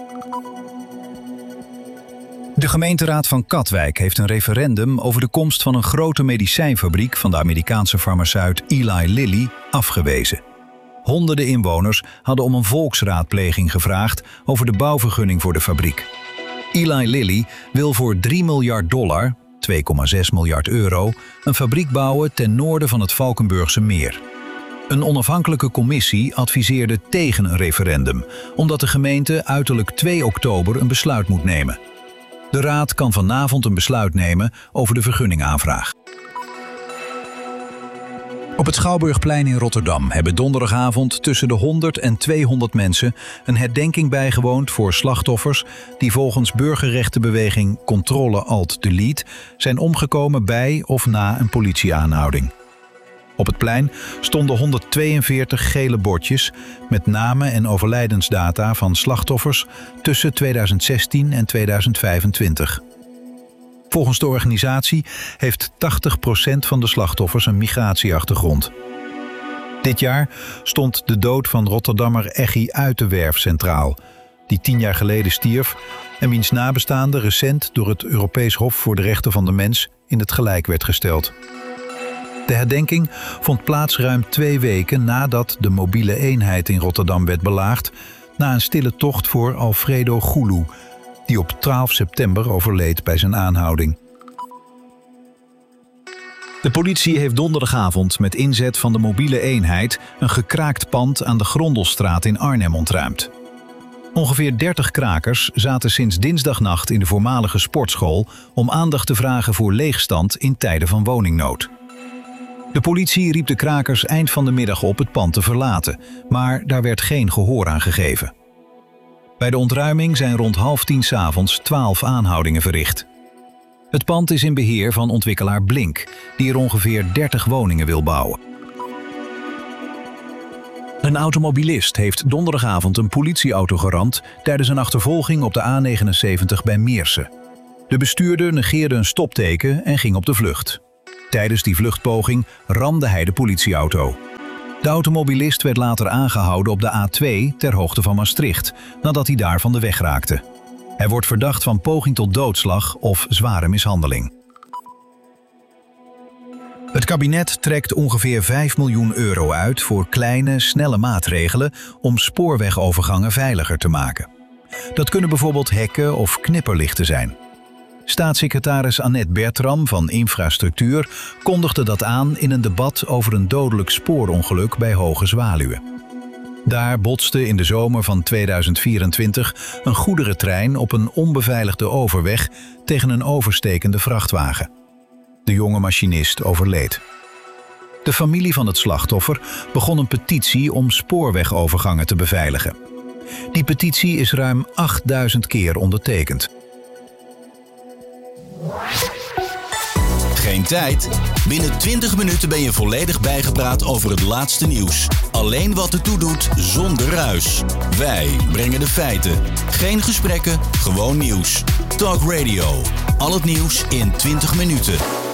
De gemeenteraad van Katwijk heeft een referendum over de komst van een grote medicijnfabriek van de Amerikaanse farmaceut Eli Lilly afgewezen. Honderden inwoners hadden om een volksraadpleging gevraagd over de bouwvergunning voor de fabriek. Eli Lilly wil voor $3 miljard, 2,6 miljard euro, een fabriek bouwen ten noorden van het Valkenburgse meer. Een onafhankelijke commissie adviseerde tegen een referendum, omdat de gemeente uiterlijk 2 oktober een besluit moet nemen. De raad kan vanavond een besluit nemen over de vergunningaanvraag. Op het Schouwburgplein in Rotterdam hebben donderdagavond tussen de 100 en 200 mensen een herdenking bijgewoond voor slachtoffers die volgens burgerrechtenbeweging Controle-Alt-Delete zijn omgekomen bij of na een politieaanhouding. Op het plein stonden 142 gele bordjes met namen en overlijdensdata van slachtoffers tussen 2016 en 2025. Volgens de organisatie heeft 80% van de slachtoffers een migratieachtergrond. Dit jaar stond de dood van Rotterdammer Eggy Uitenwerf centraal, die 10 jaar geleden stierf en wiens nabestaande recent door het Europees Hof voor de Rechten van de Mens in het gelijk werd gesteld. De herdenking vond plaats ruim 2 weken nadat de mobiele eenheid in Rotterdam werd belaagd na een stille tocht voor Alfredo Gulu, die op 12 september overleed bij zijn aanhouding. De politie heeft donderdagavond met inzet van de mobiele eenheid een gekraakt pand aan de Grondelstraat in Arnhem ontruimd. Ongeveer 30 krakers zaten sinds dinsdagnacht in de voormalige sportschool om aandacht te vragen voor leegstand in tijden van woningnood. De politie riep de krakers eind van de middag op het pand te verlaten, maar daar werd geen gehoor aan gegeven. Bij de ontruiming zijn rond 9:30 's avonds 12 aanhoudingen verricht. Het pand is in beheer van ontwikkelaar Blink, die er ongeveer 30 woningen wil bouwen. Een automobilist heeft donderdagavond een politieauto geramd tijdens een achtervolging op de A79 bij Meersen. De bestuurder negeerde een stopteken en ging op de vlucht. Tijdens die vluchtpoging ramde hij de politieauto. De automobilist werd later aangehouden op de A2 ter hoogte van Maastricht, nadat hij daar van de weg raakte. Hij wordt verdacht van poging tot doodslag of zware mishandeling. Het kabinet trekt ongeveer 5 miljoen euro uit voor kleine, snelle maatregelen om spoorwegovergangen veiliger te maken. Dat kunnen bijvoorbeeld hekken of knipperlichten zijn. Staatssecretaris Annette Bertram van Infrastructuur kondigde dat aan in een debat over een dodelijk spoorongeluk bij Hoge Zwaluwe. Daar botste in de zomer van 2024 een goederentrein op een onbeveiligde overweg tegen een overstekende vrachtwagen. De jonge machinist overleed. De familie van het slachtoffer begon een petitie om spoorwegovergangen te beveiligen. Die petitie is ruim 8000 keer ondertekend. Geen tijd? Binnen 20 minuten ben je volledig bijgepraat over het laatste nieuws. Alleen wat ertoe doet, zonder ruis. Wij brengen de feiten. Geen gesprekken, gewoon nieuws. Talk Radio. Al het nieuws in 20 minuten.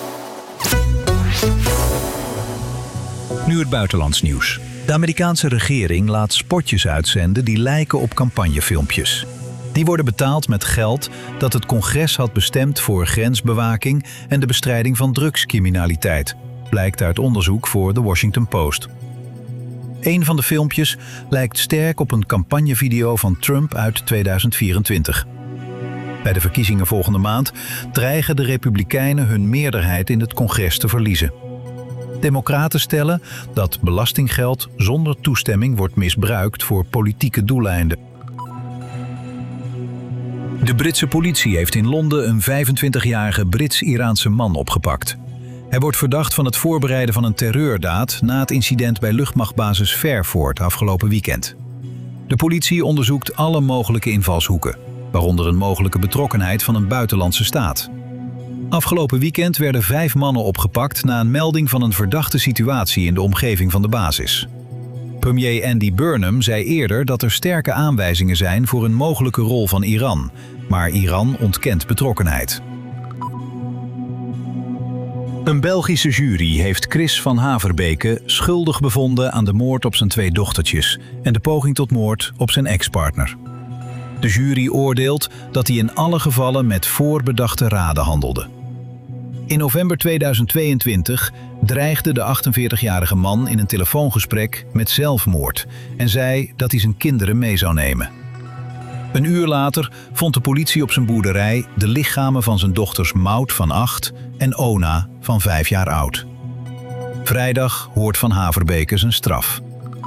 Nu het buitenlands nieuws. De Amerikaanse regering laat spotjes uitzenden die lijken op campagnefilmpjes. Die worden betaald met geld dat het congres had bestemd voor grensbewaking en de bestrijding van drugscriminaliteit, blijkt uit onderzoek voor The Washington Post. Een van de filmpjes lijkt sterk op een campagnevideo van Trump uit 2024. Bij de verkiezingen volgende maand dreigen de Republikeinen hun meerderheid in het congres te verliezen. Democraten stellen dat belastinggeld zonder toestemming wordt misbruikt voor politieke doeleinden. De Britse politie heeft in Londen een 25-jarige Brits-Iraanse man opgepakt. Hij wordt verdacht van het voorbereiden van een terreurdaad na het incident bij luchtmachtbasis Fairford afgelopen weekend. De politie onderzoekt alle mogelijke invalshoeken, waaronder een mogelijke betrokkenheid van een buitenlandse staat. Afgelopen weekend werden 5 mannen opgepakt na een melding van een verdachte situatie in de omgeving van de basis. Premier Andy Burnham zei eerder dat er sterke aanwijzingen zijn voor een mogelijke rol van Iran, maar Iran ontkent betrokkenheid. Een Belgische jury heeft Chris van Haverbeke schuldig bevonden aan de moord op zijn 2 dochtertjes en de poging tot moord op zijn ex-partner. De jury oordeelt dat hij in alle gevallen met voorbedachte raden handelde. In november 2022 dreigde de 48-jarige man in een telefoongesprek met zelfmoord en zei dat hij zijn kinderen mee zou nemen. Een uur later vond de politie op zijn boerderij de lichamen van zijn dochters Maud van 8 en Ona van 5 jaar oud. Vrijdag hoort Van Haverbeke zijn straf.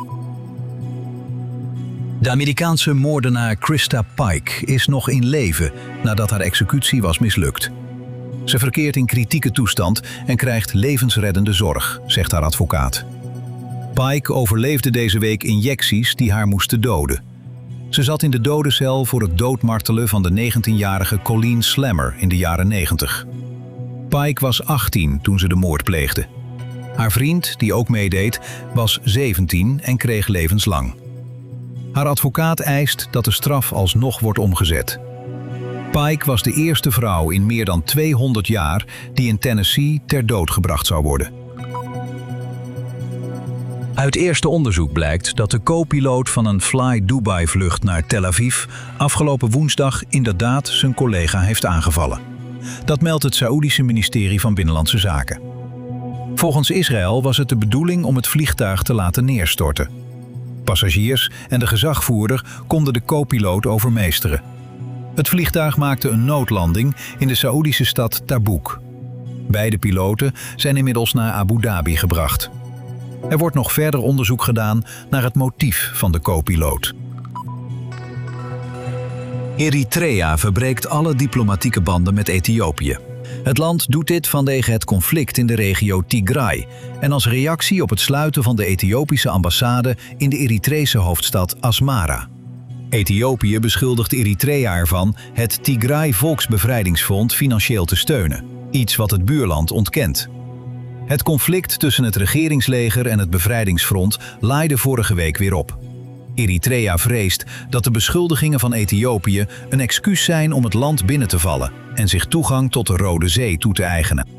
De Amerikaanse moordenaar Krista Pike is nog in leven nadat haar executie was mislukt. Ze verkeert in kritieke toestand en krijgt levensreddende zorg, zegt haar advocaat. Pike overleefde deze week injecties die haar moesten doden. Ze zat in de dodencel voor het doodmartelen van de 19-jarige Colleen Slammer in de jaren 90. Pike was 18 toen ze de moord pleegde. Haar vriend, die ook meedeed, was 17 en kreeg levenslang. Haar advocaat eist dat de straf alsnog wordt omgezet. Pike was de eerste vrouw in meer dan 200 jaar die in Tennessee ter dood gebracht zou worden. Uit eerste onderzoek blijkt dat de co-piloot van een Fly Dubai-vlucht naar Tel Aviv afgelopen woensdag inderdaad zijn collega heeft aangevallen. Dat meldt het Saoedische ministerie van Binnenlandse Zaken. Volgens Israël was het de bedoeling om het vliegtuig te laten neerstorten. Passagiers en de gezagvoerder konden de co-piloot overmeesteren. Het vliegtuig maakte een noodlanding in de Saoedische stad Tabuk. Beide piloten zijn inmiddels naar Abu Dhabi gebracht. Er wordt nog verder onderzoek gedaan naar het motief van de co-piloot. Eritrea verbreekt alle diplomatieke banden met Ethiopië. Het land doet dit vanwege het conflict in de regio Tigray en als reactie op het sluiten van de Ethiopische ambassade in de Eritrese hoofdstad Asmara. Ethiopië beschuldigt Eritrea ervan het Tigray Volksbevrijdingsfront financieel te steunen, iets wat het buurland ontkent. Het conflict tussen het regeringsleger en het bevrijdingsfront laaide vorige week weer op. Eritrea vreest dat de beschuldigingen van Ethiopië een excuus zijn om het land binnen te vallen en zich toegang tot de Rode Zee toe te eigenen.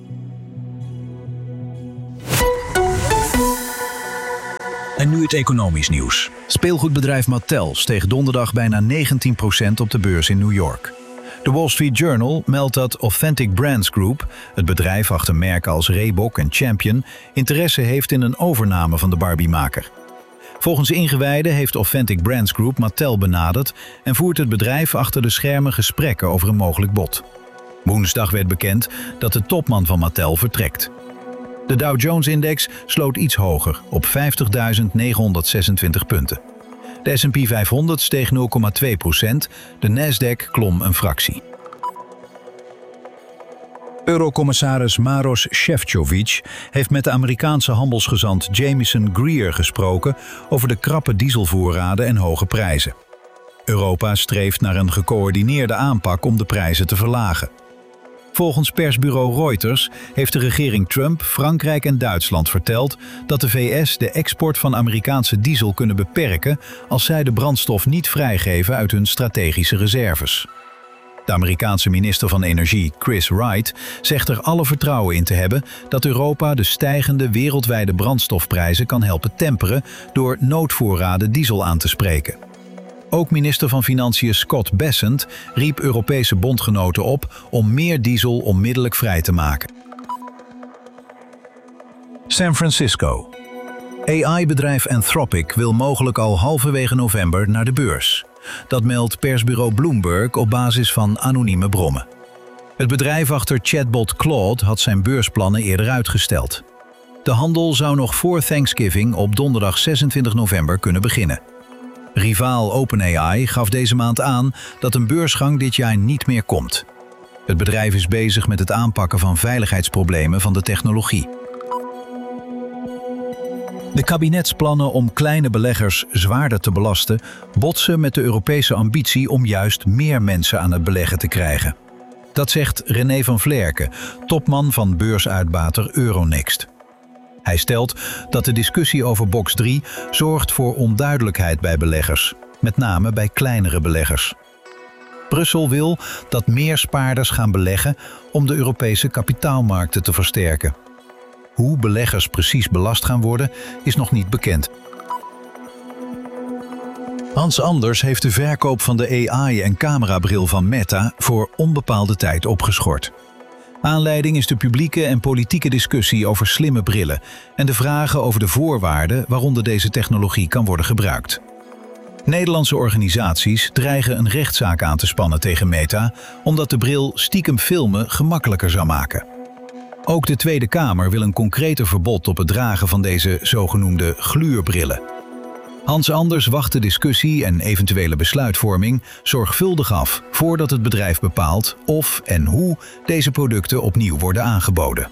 En nu het economisch nieuws. Speelgoedbedrijf Mattel steeg donderdag bijna 19% op de beurs in New York. De Wall Street Journal meldt dat Authentic Brands Group, het bedrijf achter merken als Reebok en Champion, interesse heeft in een overname van de Barbie-maker. Volgens ingewijden heeft Authentic Brands Group Mattel benaderd en voert het bedrijf achter de schermen gesprekken over een mogelijk bod. Woensdag werd bekend dat de topman van Mattel vertrekt. De Dow Jones-index sloot iets hoger, op 50.926 punten. De S&P 500 steeg 0,2%, de Nasdaq klom een fractie. Eurocommissaris Maroš Šefčovič heeft met de Amerikaanse handelsgezant Jamieson Greer gesproken over de krappe dieselvoorraden en hoge prijzen. Europa streeft naar een gecoördineerde aanpak om de prijzen te verlagen. Volgens persbureau Reuters heeft de regering Trump, Frankrijk en Duitsland verteld dat de VS de export van Amerikaanse diesel kunnen beperken als zij de brandstof niet vrijgeven uit hun strategische reserves. De Amerikaanse minister van Energie, Chris Wright, zegt er alle vertrouwen in te hebben dat Europa de stijgende wereldwijde brandstofprijzen kan helpen temperen door noodvoorraden diesel aan te spreken. Ook minister van Financiën Scott Bessent riep Europese bondgenoten op om meer diesel onmiddellijk vrij te maken. San Francisco. AI-bedrijf Anthropic wil mogelijk al halverwege november naar de beurs. Dat meldt persbureau Bloomberg op basis van anonieme bronnen. Het bedrijf achter chatbot Claude had zijn beursplannen eerder uitgesteld. De handel zou nog voor Thanksgiving op donderdag 26 november kunnen beginnen. Rivaal OpenAI gaf deze maand aan dat een beursgang dit jaar niet meer komt. Het bedrijf is bezig met het aanpakken van veiligheidsproblemen van de technologie. De kabinetsplannen om kleine beleggers zwaarder te belasten botsen met de Europese ambitie om juist meer mensen aan het beleggen te krijgen. Dat zegt René van Vlerken, topman van beursuitbater Euronext. Hij stelt dat de discussie over box 3 zorgt voor onduidelijkheid bij beleggers, met name bij kleinere beleggers. Brussel wil dat meer spaarders gaan beleggen om de Europese kapitaalmarkten te versterken. Hoe beleggers precies belast gaan worden, is nog niet bekend. Hans Anders heeft de verkoop van de AI- en camerabril van Meta voor onbepaalde tijd opgeschort. Aanleiding is de publieke en politieke discussie over slimme brillen en de vragen over de voorwaarden waaronder deze technologie kan worden gebruikt. Nederlandse organisaties dreigen een rechtszaak aan te spannen tegen Meta, omdat de bril stiekem filmen gemakkelijker zou maken. Ook de Tweede Kamer wil een concreter verbod op het dragen van deze zogenoemde gluurbrillen. Hans Anders wacht de discussie en eventuele besluitvorming zorgvuldig af voordat het bedrijf bepaalt of en hoe deze producten opnieuw worden aangeboden.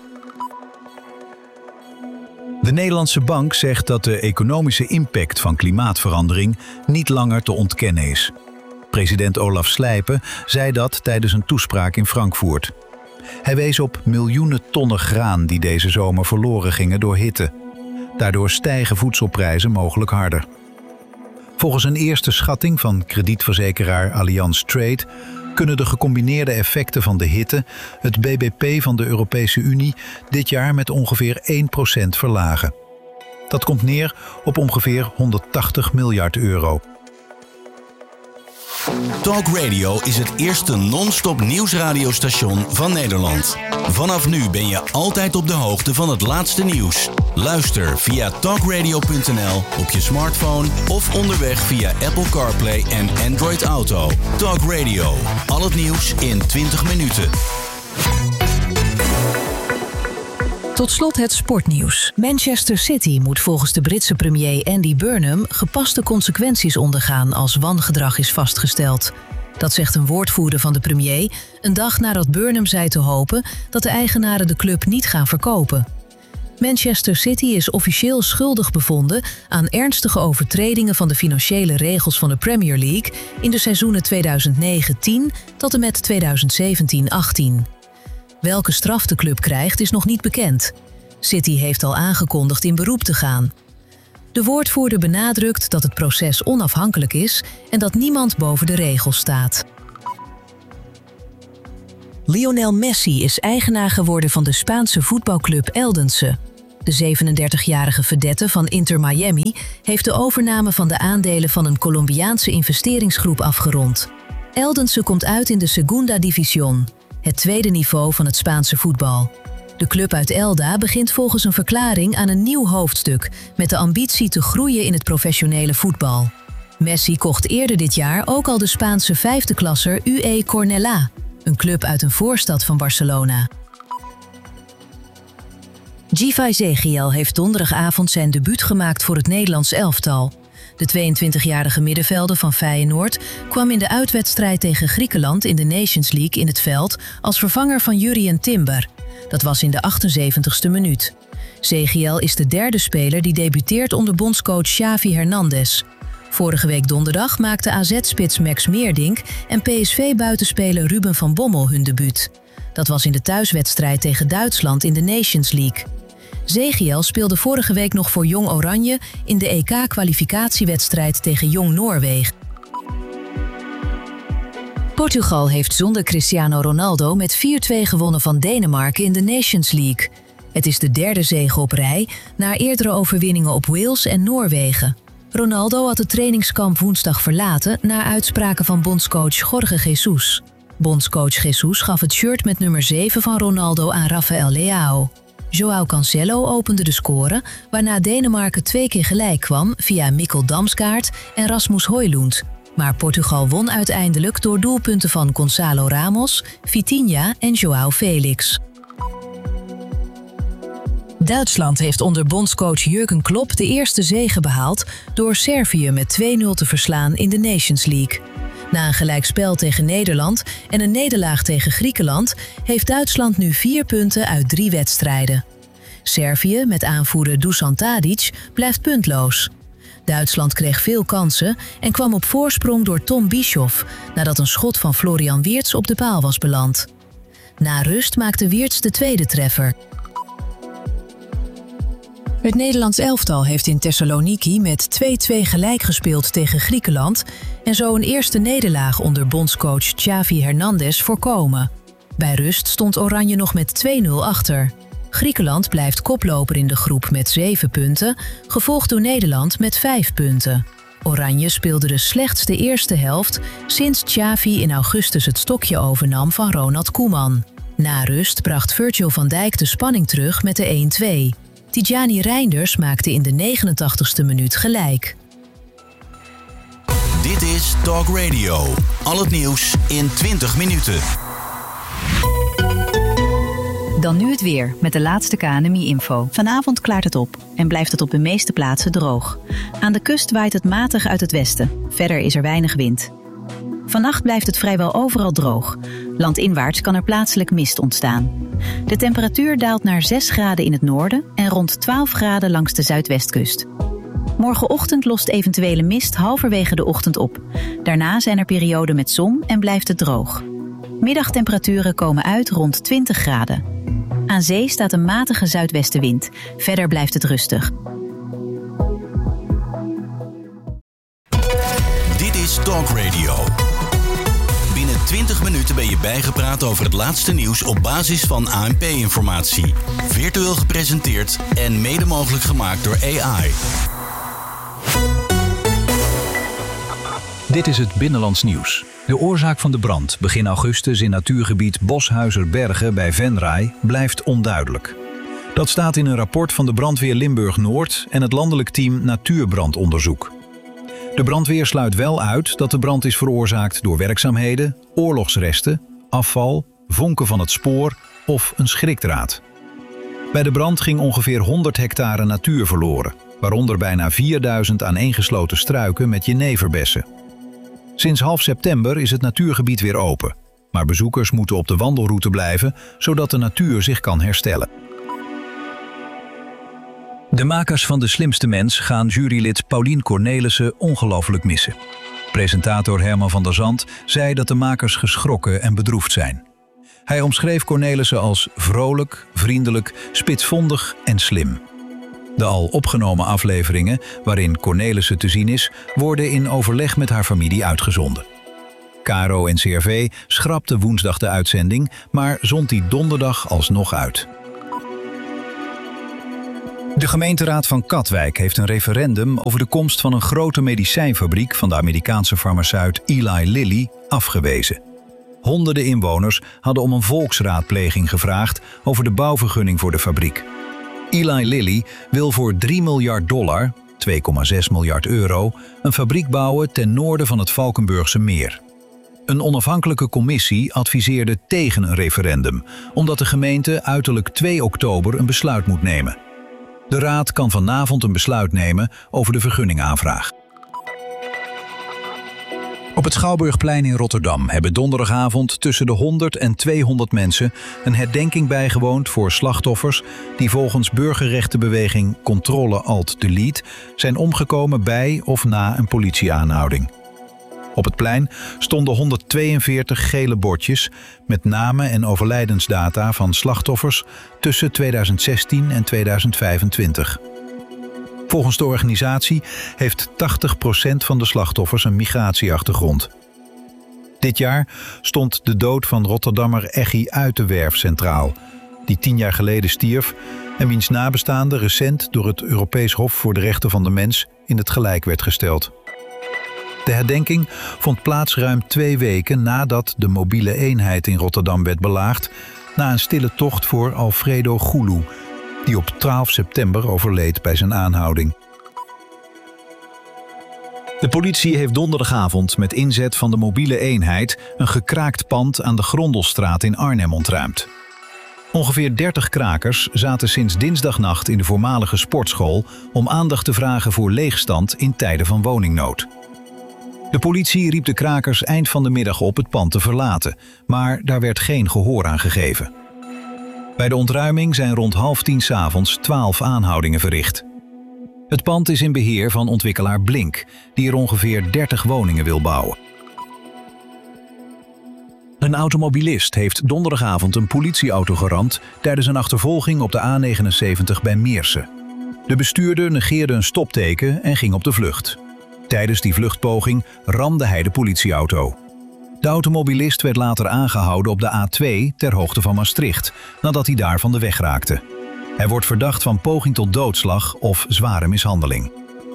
De Nederlandse Bank zegt dat de economische impact van klimaatverandering niet langer te ontkennen is. President Olaf Slijpen zei dat tijdens een toespraak in Frankfurt. Hij wees op miljoenen tonnen graan die deze zomer verloren gingen door hitte. Daardoor stijgen voedselprijzen mogelijk harder. Volgens een eerste schatting van kredietverzekeraar Allianz Trade kunnen de gecombineerde effecten van de hitte het BBP van de Europese Unie dit jaar met ongeveer 1% verlagen. Dat komt neer op ongeveer 180 miljard euro. Talk Radio is het eerste non-stop nieuwsradiostation van Nederland. Vanaf nu ben je altijd op de hoogte van het laatste nieuws. Luister via talkradio.nl op je smartphone of onderweg via Apple CarPlay en Android Auto. Talk Radio, al het nieuws in 20 minuten. Tot slot het sportnieuws. Manchester City moet volgens de Britse premier Andy Burnham gepaste consequenties ondergaan als wangedrag is vastgesteld. Dat zegt een woordvoerder van de premier, een dag nadat Burnham zei te hopen dat de eigenaren de club niet gaan verkopen. Manchester City is officieel schuldig bevonden aan ernstige overtredingen van de financiële regels van de Premier League in de seizoenen 2009-10 tot en met 2017-18. Welke straf de club krijgt is nog niet bekend. City heeft al aangekondigd in beroep te gaan. De woordvoerder benadrukt dat het proces onafhankelijk is en dat niemand boven de regels staat. Lionel Messi is eigenaar geworden van de Spaanse voetbalclub Eldense. De 37-jarige vedette van Inter Miami heeft de overname van de aandelen van een Colombiaanse investeringsgroep afgerond. Eldense komt uit in de Segunda División, het tweede niveau van het Spaanse voetbal. De club uit Elda begint volgens een verklaring aan een nieuw hoofdstuk met de ambitie te groeien in het professionele voetbal. Messi kocht eerder dit jaar ook al de Spaanse vijfde klasser UE Cornellà, een club uit een voorstad van Barcelona. Givay Zegiel heeft donderdagavond zijn debuut gemaakt voor het Nederlands elftal. De 22-jarige middenvelder van Feyenoord kwam in de uitwedstrijd tegen Griekenland in de Nations League in het veld als vervanger van Jurrien Timber. Dat was in de 78ste minuut. Zegiel is de derde speler die debuteert onder bondscoach Xavi Hernandez. Vorige week donderdag maakte AZ-spits Max Meerdink en PSV-buitenspeler Ruben van Bommel hun debuut. Dat was in de thuiswedstrijd tegen Duitsland in de Nations League. Zegiel speelde vorige week nog voor Jong Oranje in de EK-kwalificatiewedstrijd tegen Jong Noorwegen. Portugal heeft zonder Cristiano Ronaldo met 4-2 gewonnen van Denemarken in de Nations League. Het is de derde zege op rij na eerdere overwinningen op Wales en Noorwegen. Ronaldo had het trainingskamp woensdag verlaten na uitspraken van bondscoach Jorge Jesus. Bondscoach Jesus gaf het shirt met nummer 7 van Ronaldo aan Rafael Leao. João Cancelo opende de score, waarna Denemarken 2 keer gelijk kwam via Mikkel Damsgaard en Rasmus Højlund. Maar Portugal won uiteindelijk door doelpunten van Gonçalo Ramos, Vitinha en João Felix. Duitsland heeft onder bondscoach Jürgen Klopp de eerste zege behaald door Servië met 2-0 te verslaan in de Nations League. Na een gelijkspel tegen Nederland en een nederlaag tegen Griekenland heeft Duitsland nu 4 punten uit 3 wedstrijden. Servië, met aanvoerder Dusan Tadic, blijft puntloos. Duitsland kreeg veel kansen en kwam op voorsprong door Tom Bischoff nadat een schot van Florian Wirtz op de paal was beland. Na rust maakte Wirtz de tweede treffer. Het Nederlands elftal heeft in Thessaloniki met 2-2 gelijk gespeeld tegen Griekenland en zo een eerste nederlaag onder bondscoach Xavi Hernandez voorkomen. Bij rust stond Oranje nog met 2-0 achter. Griekenland blijft koploper in de groep met 7 punten, gevolgd door Nederland met 5 punten. Oranje speelde de slechtste eerste helft sinds Xavi in augustus het stokje overnam van Ronald Koeman. Na rust bracht Virgil van Dijk de spanning terug met de 1-2. Tijani Reinders maakte in de 89ste minuut gelijk. Dit is Talk Radio. Al het nieuws in 20 minuten. Dan nu het weer met de laatste KNMI-info. Vanavond klaart het op en blijft het op de meeste plaatsen droog. Aan de kust waait het matig uit het westen. Verder is er weinig wind. Vannacht blijft het vrijwel overal droog. Landinwaarts kan er plaatselijk mist ontstaan. De temperatuur daalt naar 6 graden in het noorden en rond 12 graden langs de zuidwestkust. Morgenochtend lost eventuele mist halverwege de ochtend op. Daarna zijn er perioden met zon en blijft het droog. Middagtemperaturen komen uit rond 20 graden. Aan zee staat een matige zuidwestenwind. Verder blijft het rustig. Dit is Talk Radio. Binnen 20 minuten ben je bijgepraat over het laatste nieuws op basis van ANP-informatie. Virtueel gepresenteerd en mede mogelijk gemaakt door AI. Dit is het Binnenlands Nieuws. De oorzaak van de brand begin augustus in natuurgebied Boshuizerbergen bij Venray blijft onduidelijk. Dat staat in een rapport van de brandweer Limburg-Noord en het landelijk team Natuurbrandonderzoek. De brandweer sluit wel uit dat de brand is veroorzaakt door werkzaamheden, oorlogsresten, afval, vonken van het spoor of een schrikdraad. Bij de brand ging ongeveer 100 hectare natuur verloren, waaronder bijna 4000 aaneengesloten struiken met jeneverbessen. Sinds half september is het natuurgebied weer open, maar bezoekers moeten op de wandelroute blijven, zodat de natuur zich kan herstellen. De makers van De Slimste Mens gaan jurylid Paulien Cornelissen ongelooflijk missen. Presentator Herman van der Zand zei dat de makers geschrokken en bedroefd zijn. Hij omschreef Cornelissen als vrolijk, vriendelijk, spitsvondig en slim. De al opgenomen afleveringen, waarin Cornelissen te zien is, worden in overleg met haar familie uitgezonden. KRO-NCRV schrapte woensdag de uitzending, maar zond die donderdag alsnog uit. De gemeenteraad van Katwijk heeft een referendum over de komst van een grote medicijnfabriek van de Amerikaanse farmaceut Eli Lilly afgewezen. Honderden inwoners hadden om een volksraadpleging gevraagd over de bouwvergunning voor de fabriek. Eli Lilly wil voor $3 miljard, 2,6 miljard euro, een fabriek bouwen ten noorden van het Valkenburgse meer. Een onafhankelijke commissie adviseerde tegen een referendum, omdat de gemeente uiterlijk 2 oktober een besluit moet nemen. De raad kan vanavond een besluit nemen over de vergunningaanvraag. Op het Schouwburgplein in Rotterdam hebben donderdagavond tussen de 100 en 200 mensen een herdenking bijgewoond voor slachtoffers die volgens burgerrechtenbeweging Controle-Alt-Delete zijn omgekomen bij of na een politieaanhouding. Op het plein stonden 142 gele bordjes met namen en overlijdensdata van slachtoffers tussen 2016 en 2025. Volgens de organisatie heeft 80% van de slachtoffers een migratieachtergrond. Dit jaar stond de dood van Rotterdammer Eggy Uitenwerf centraal, die 10 jaar geleden stierf en wiens nabestaande recent door het Europees Hof voor de Rechten van de Mens in het gelijk werd gesteld. De herdenking vond plaats ruim 2 weken nadat de mobiele eenheid in Rotterdam werd belaagd na een stille tocht voor Alfredo Goulou, die op 12 september overleed bij zijn aanhouding. De politie heeft donderdagavond met inzet van de mobiele eenheid een gekraakt pand aan de Grondelstraat in Arnhem ontruimd. Ongeveer 30 krakers zaten sinds dinsdagnacht in de voormalige sportschool om aandacht te vragen voor leegstand in tijden van woningnood. De politie riep de krakers eind van de middag op het pand te verlaten, maar daar werd geen gehoor aan gegeven. Bij de ontruiming zijn rond 9:30 's avonds 12 aanhoudingen verricht. Het pand is in beheer van ontwikkelaar Blink, die er ongeveer 30 woningen wil bouwen. Een automobilist heeft donderdagavond een politieauto geramd tijdens een achtervolging op de A79 bij Meersen. De bestuurder negeerde een stopteken en ging op de vlucht. Tijdens die vluchtpoging ramde hij de politieauto. De automobilist werd later aangehouden op de A2 ter hoogte van Maastricht, nadat hij daar van de weg raakte. Hij wordt verdacht van poging tot doodslag of zware mishandeling.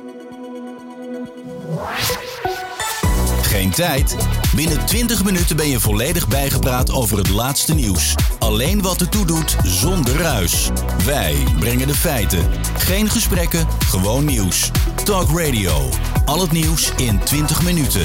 Geen tijd? Binnen 20 minuten ben je volledig bijgepraat over het laatste nieuws. Alleen wat ertoe doet, zonder ruis. Wij brengen de feiten. Geen gesprekken, gewoon nieuws. Talk Radio. Al het nieuws in 20 minuten.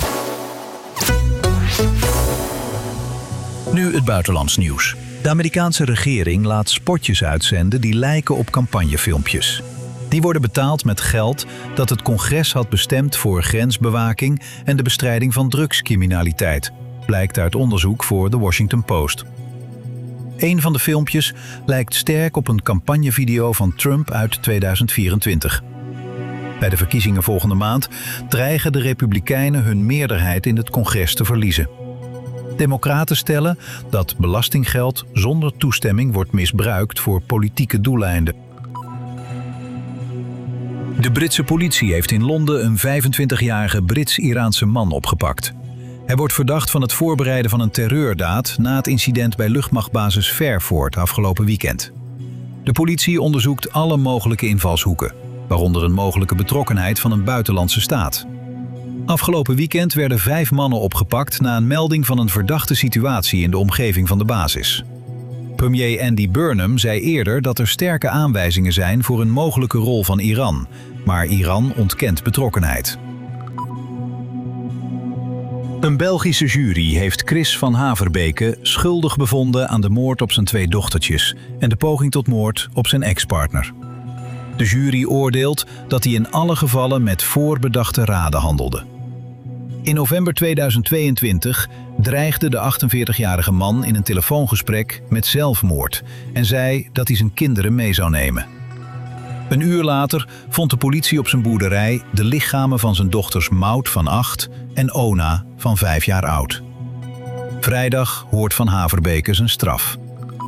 Nu het buitenlands nieuws. De Amerikaanse regering laat spotjes uitzenden die lijken op campagnefilmpjes. Die worden betaald met geld dat het congres had bestemd voor grensbewaking en de bestrijding van drugscriminaliteit, blijkt uit onderzoek voor The Washington Post. Een van de filmpjes lijkt sterk op een campagnevideo van Trump uit 2024. Bij de verkiezingen volgende maand dreigen de Republikeinen hun meerderheid in het congres te verliezen. Democraten stellen dat belastinggeld zonder toestemming wordt misbruikt voor politieke doeleinden. De Britse politie heeft in Londen een 25-jarige Brits-Iraanse man opgepakt. Hij wordt verdacht van het voorbereiden van een terreurdaad na het incident bij luchtmachtbasis Fairford afgelopen weekend. De politie onderzoekt alle mogelijke invalshoeken, waaronder een mogelijke betrokkenheid van een buitenlandse staat. Afgelopen weekend werden 5 mannen opgepakt na een melding van een verdachte situatie in de omgeving van de basis. Premier Andy Burnham zei eerder dat er sterke aanwijzingen zijn voor een mogelijke rol van Iran, maar Iran ontkent betrokkenheid. Een Belgische jury heeft Chris van Haverbeke schuldig bevonden aan de moord op zijn 2 dochtertjes en de poging tot moord op zijn ex-partner. De jury oordeelt dat hij in alle gevallen met voorbedachte raden handelde. In november 2022 dreigde de 48-jarige man in een telefoongesprek met zelfmoord en zei dat hij zijn kinderen mee zou nemen. Een uur later vond de politie op zijn boerderij de lichamen van zijn dochters Maud van 8 en Ona van 5 jaar oud. Vrijdag hoort Van Haverbeke zijn straf.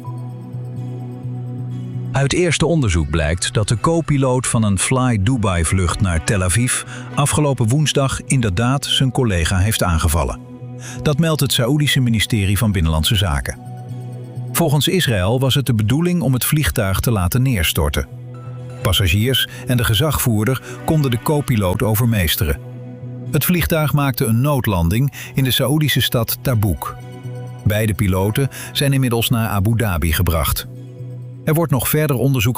Uit eerste onderzoek blijkt dat de co-piloot van een Fly Dubai-vlucht naar Tel Aviv afgelopen woensdag inderdaad zijn collega heeft aangevallen. Dat meldt het Saoedische ministerie van Binnenlandse Zaken. Volgens Israël was het de bedoeling om het vliegtuig te laten neerstorten. Passagiers en de gezagvoerder konden de co-piloot overmeesteren. Het vliegtuig maakte een noodlanding in de Saoedische stad Tabuk. Beide piloten zijn inmiddels naar Abu Dhabi gebracht. Er wordt nog verder onderzoek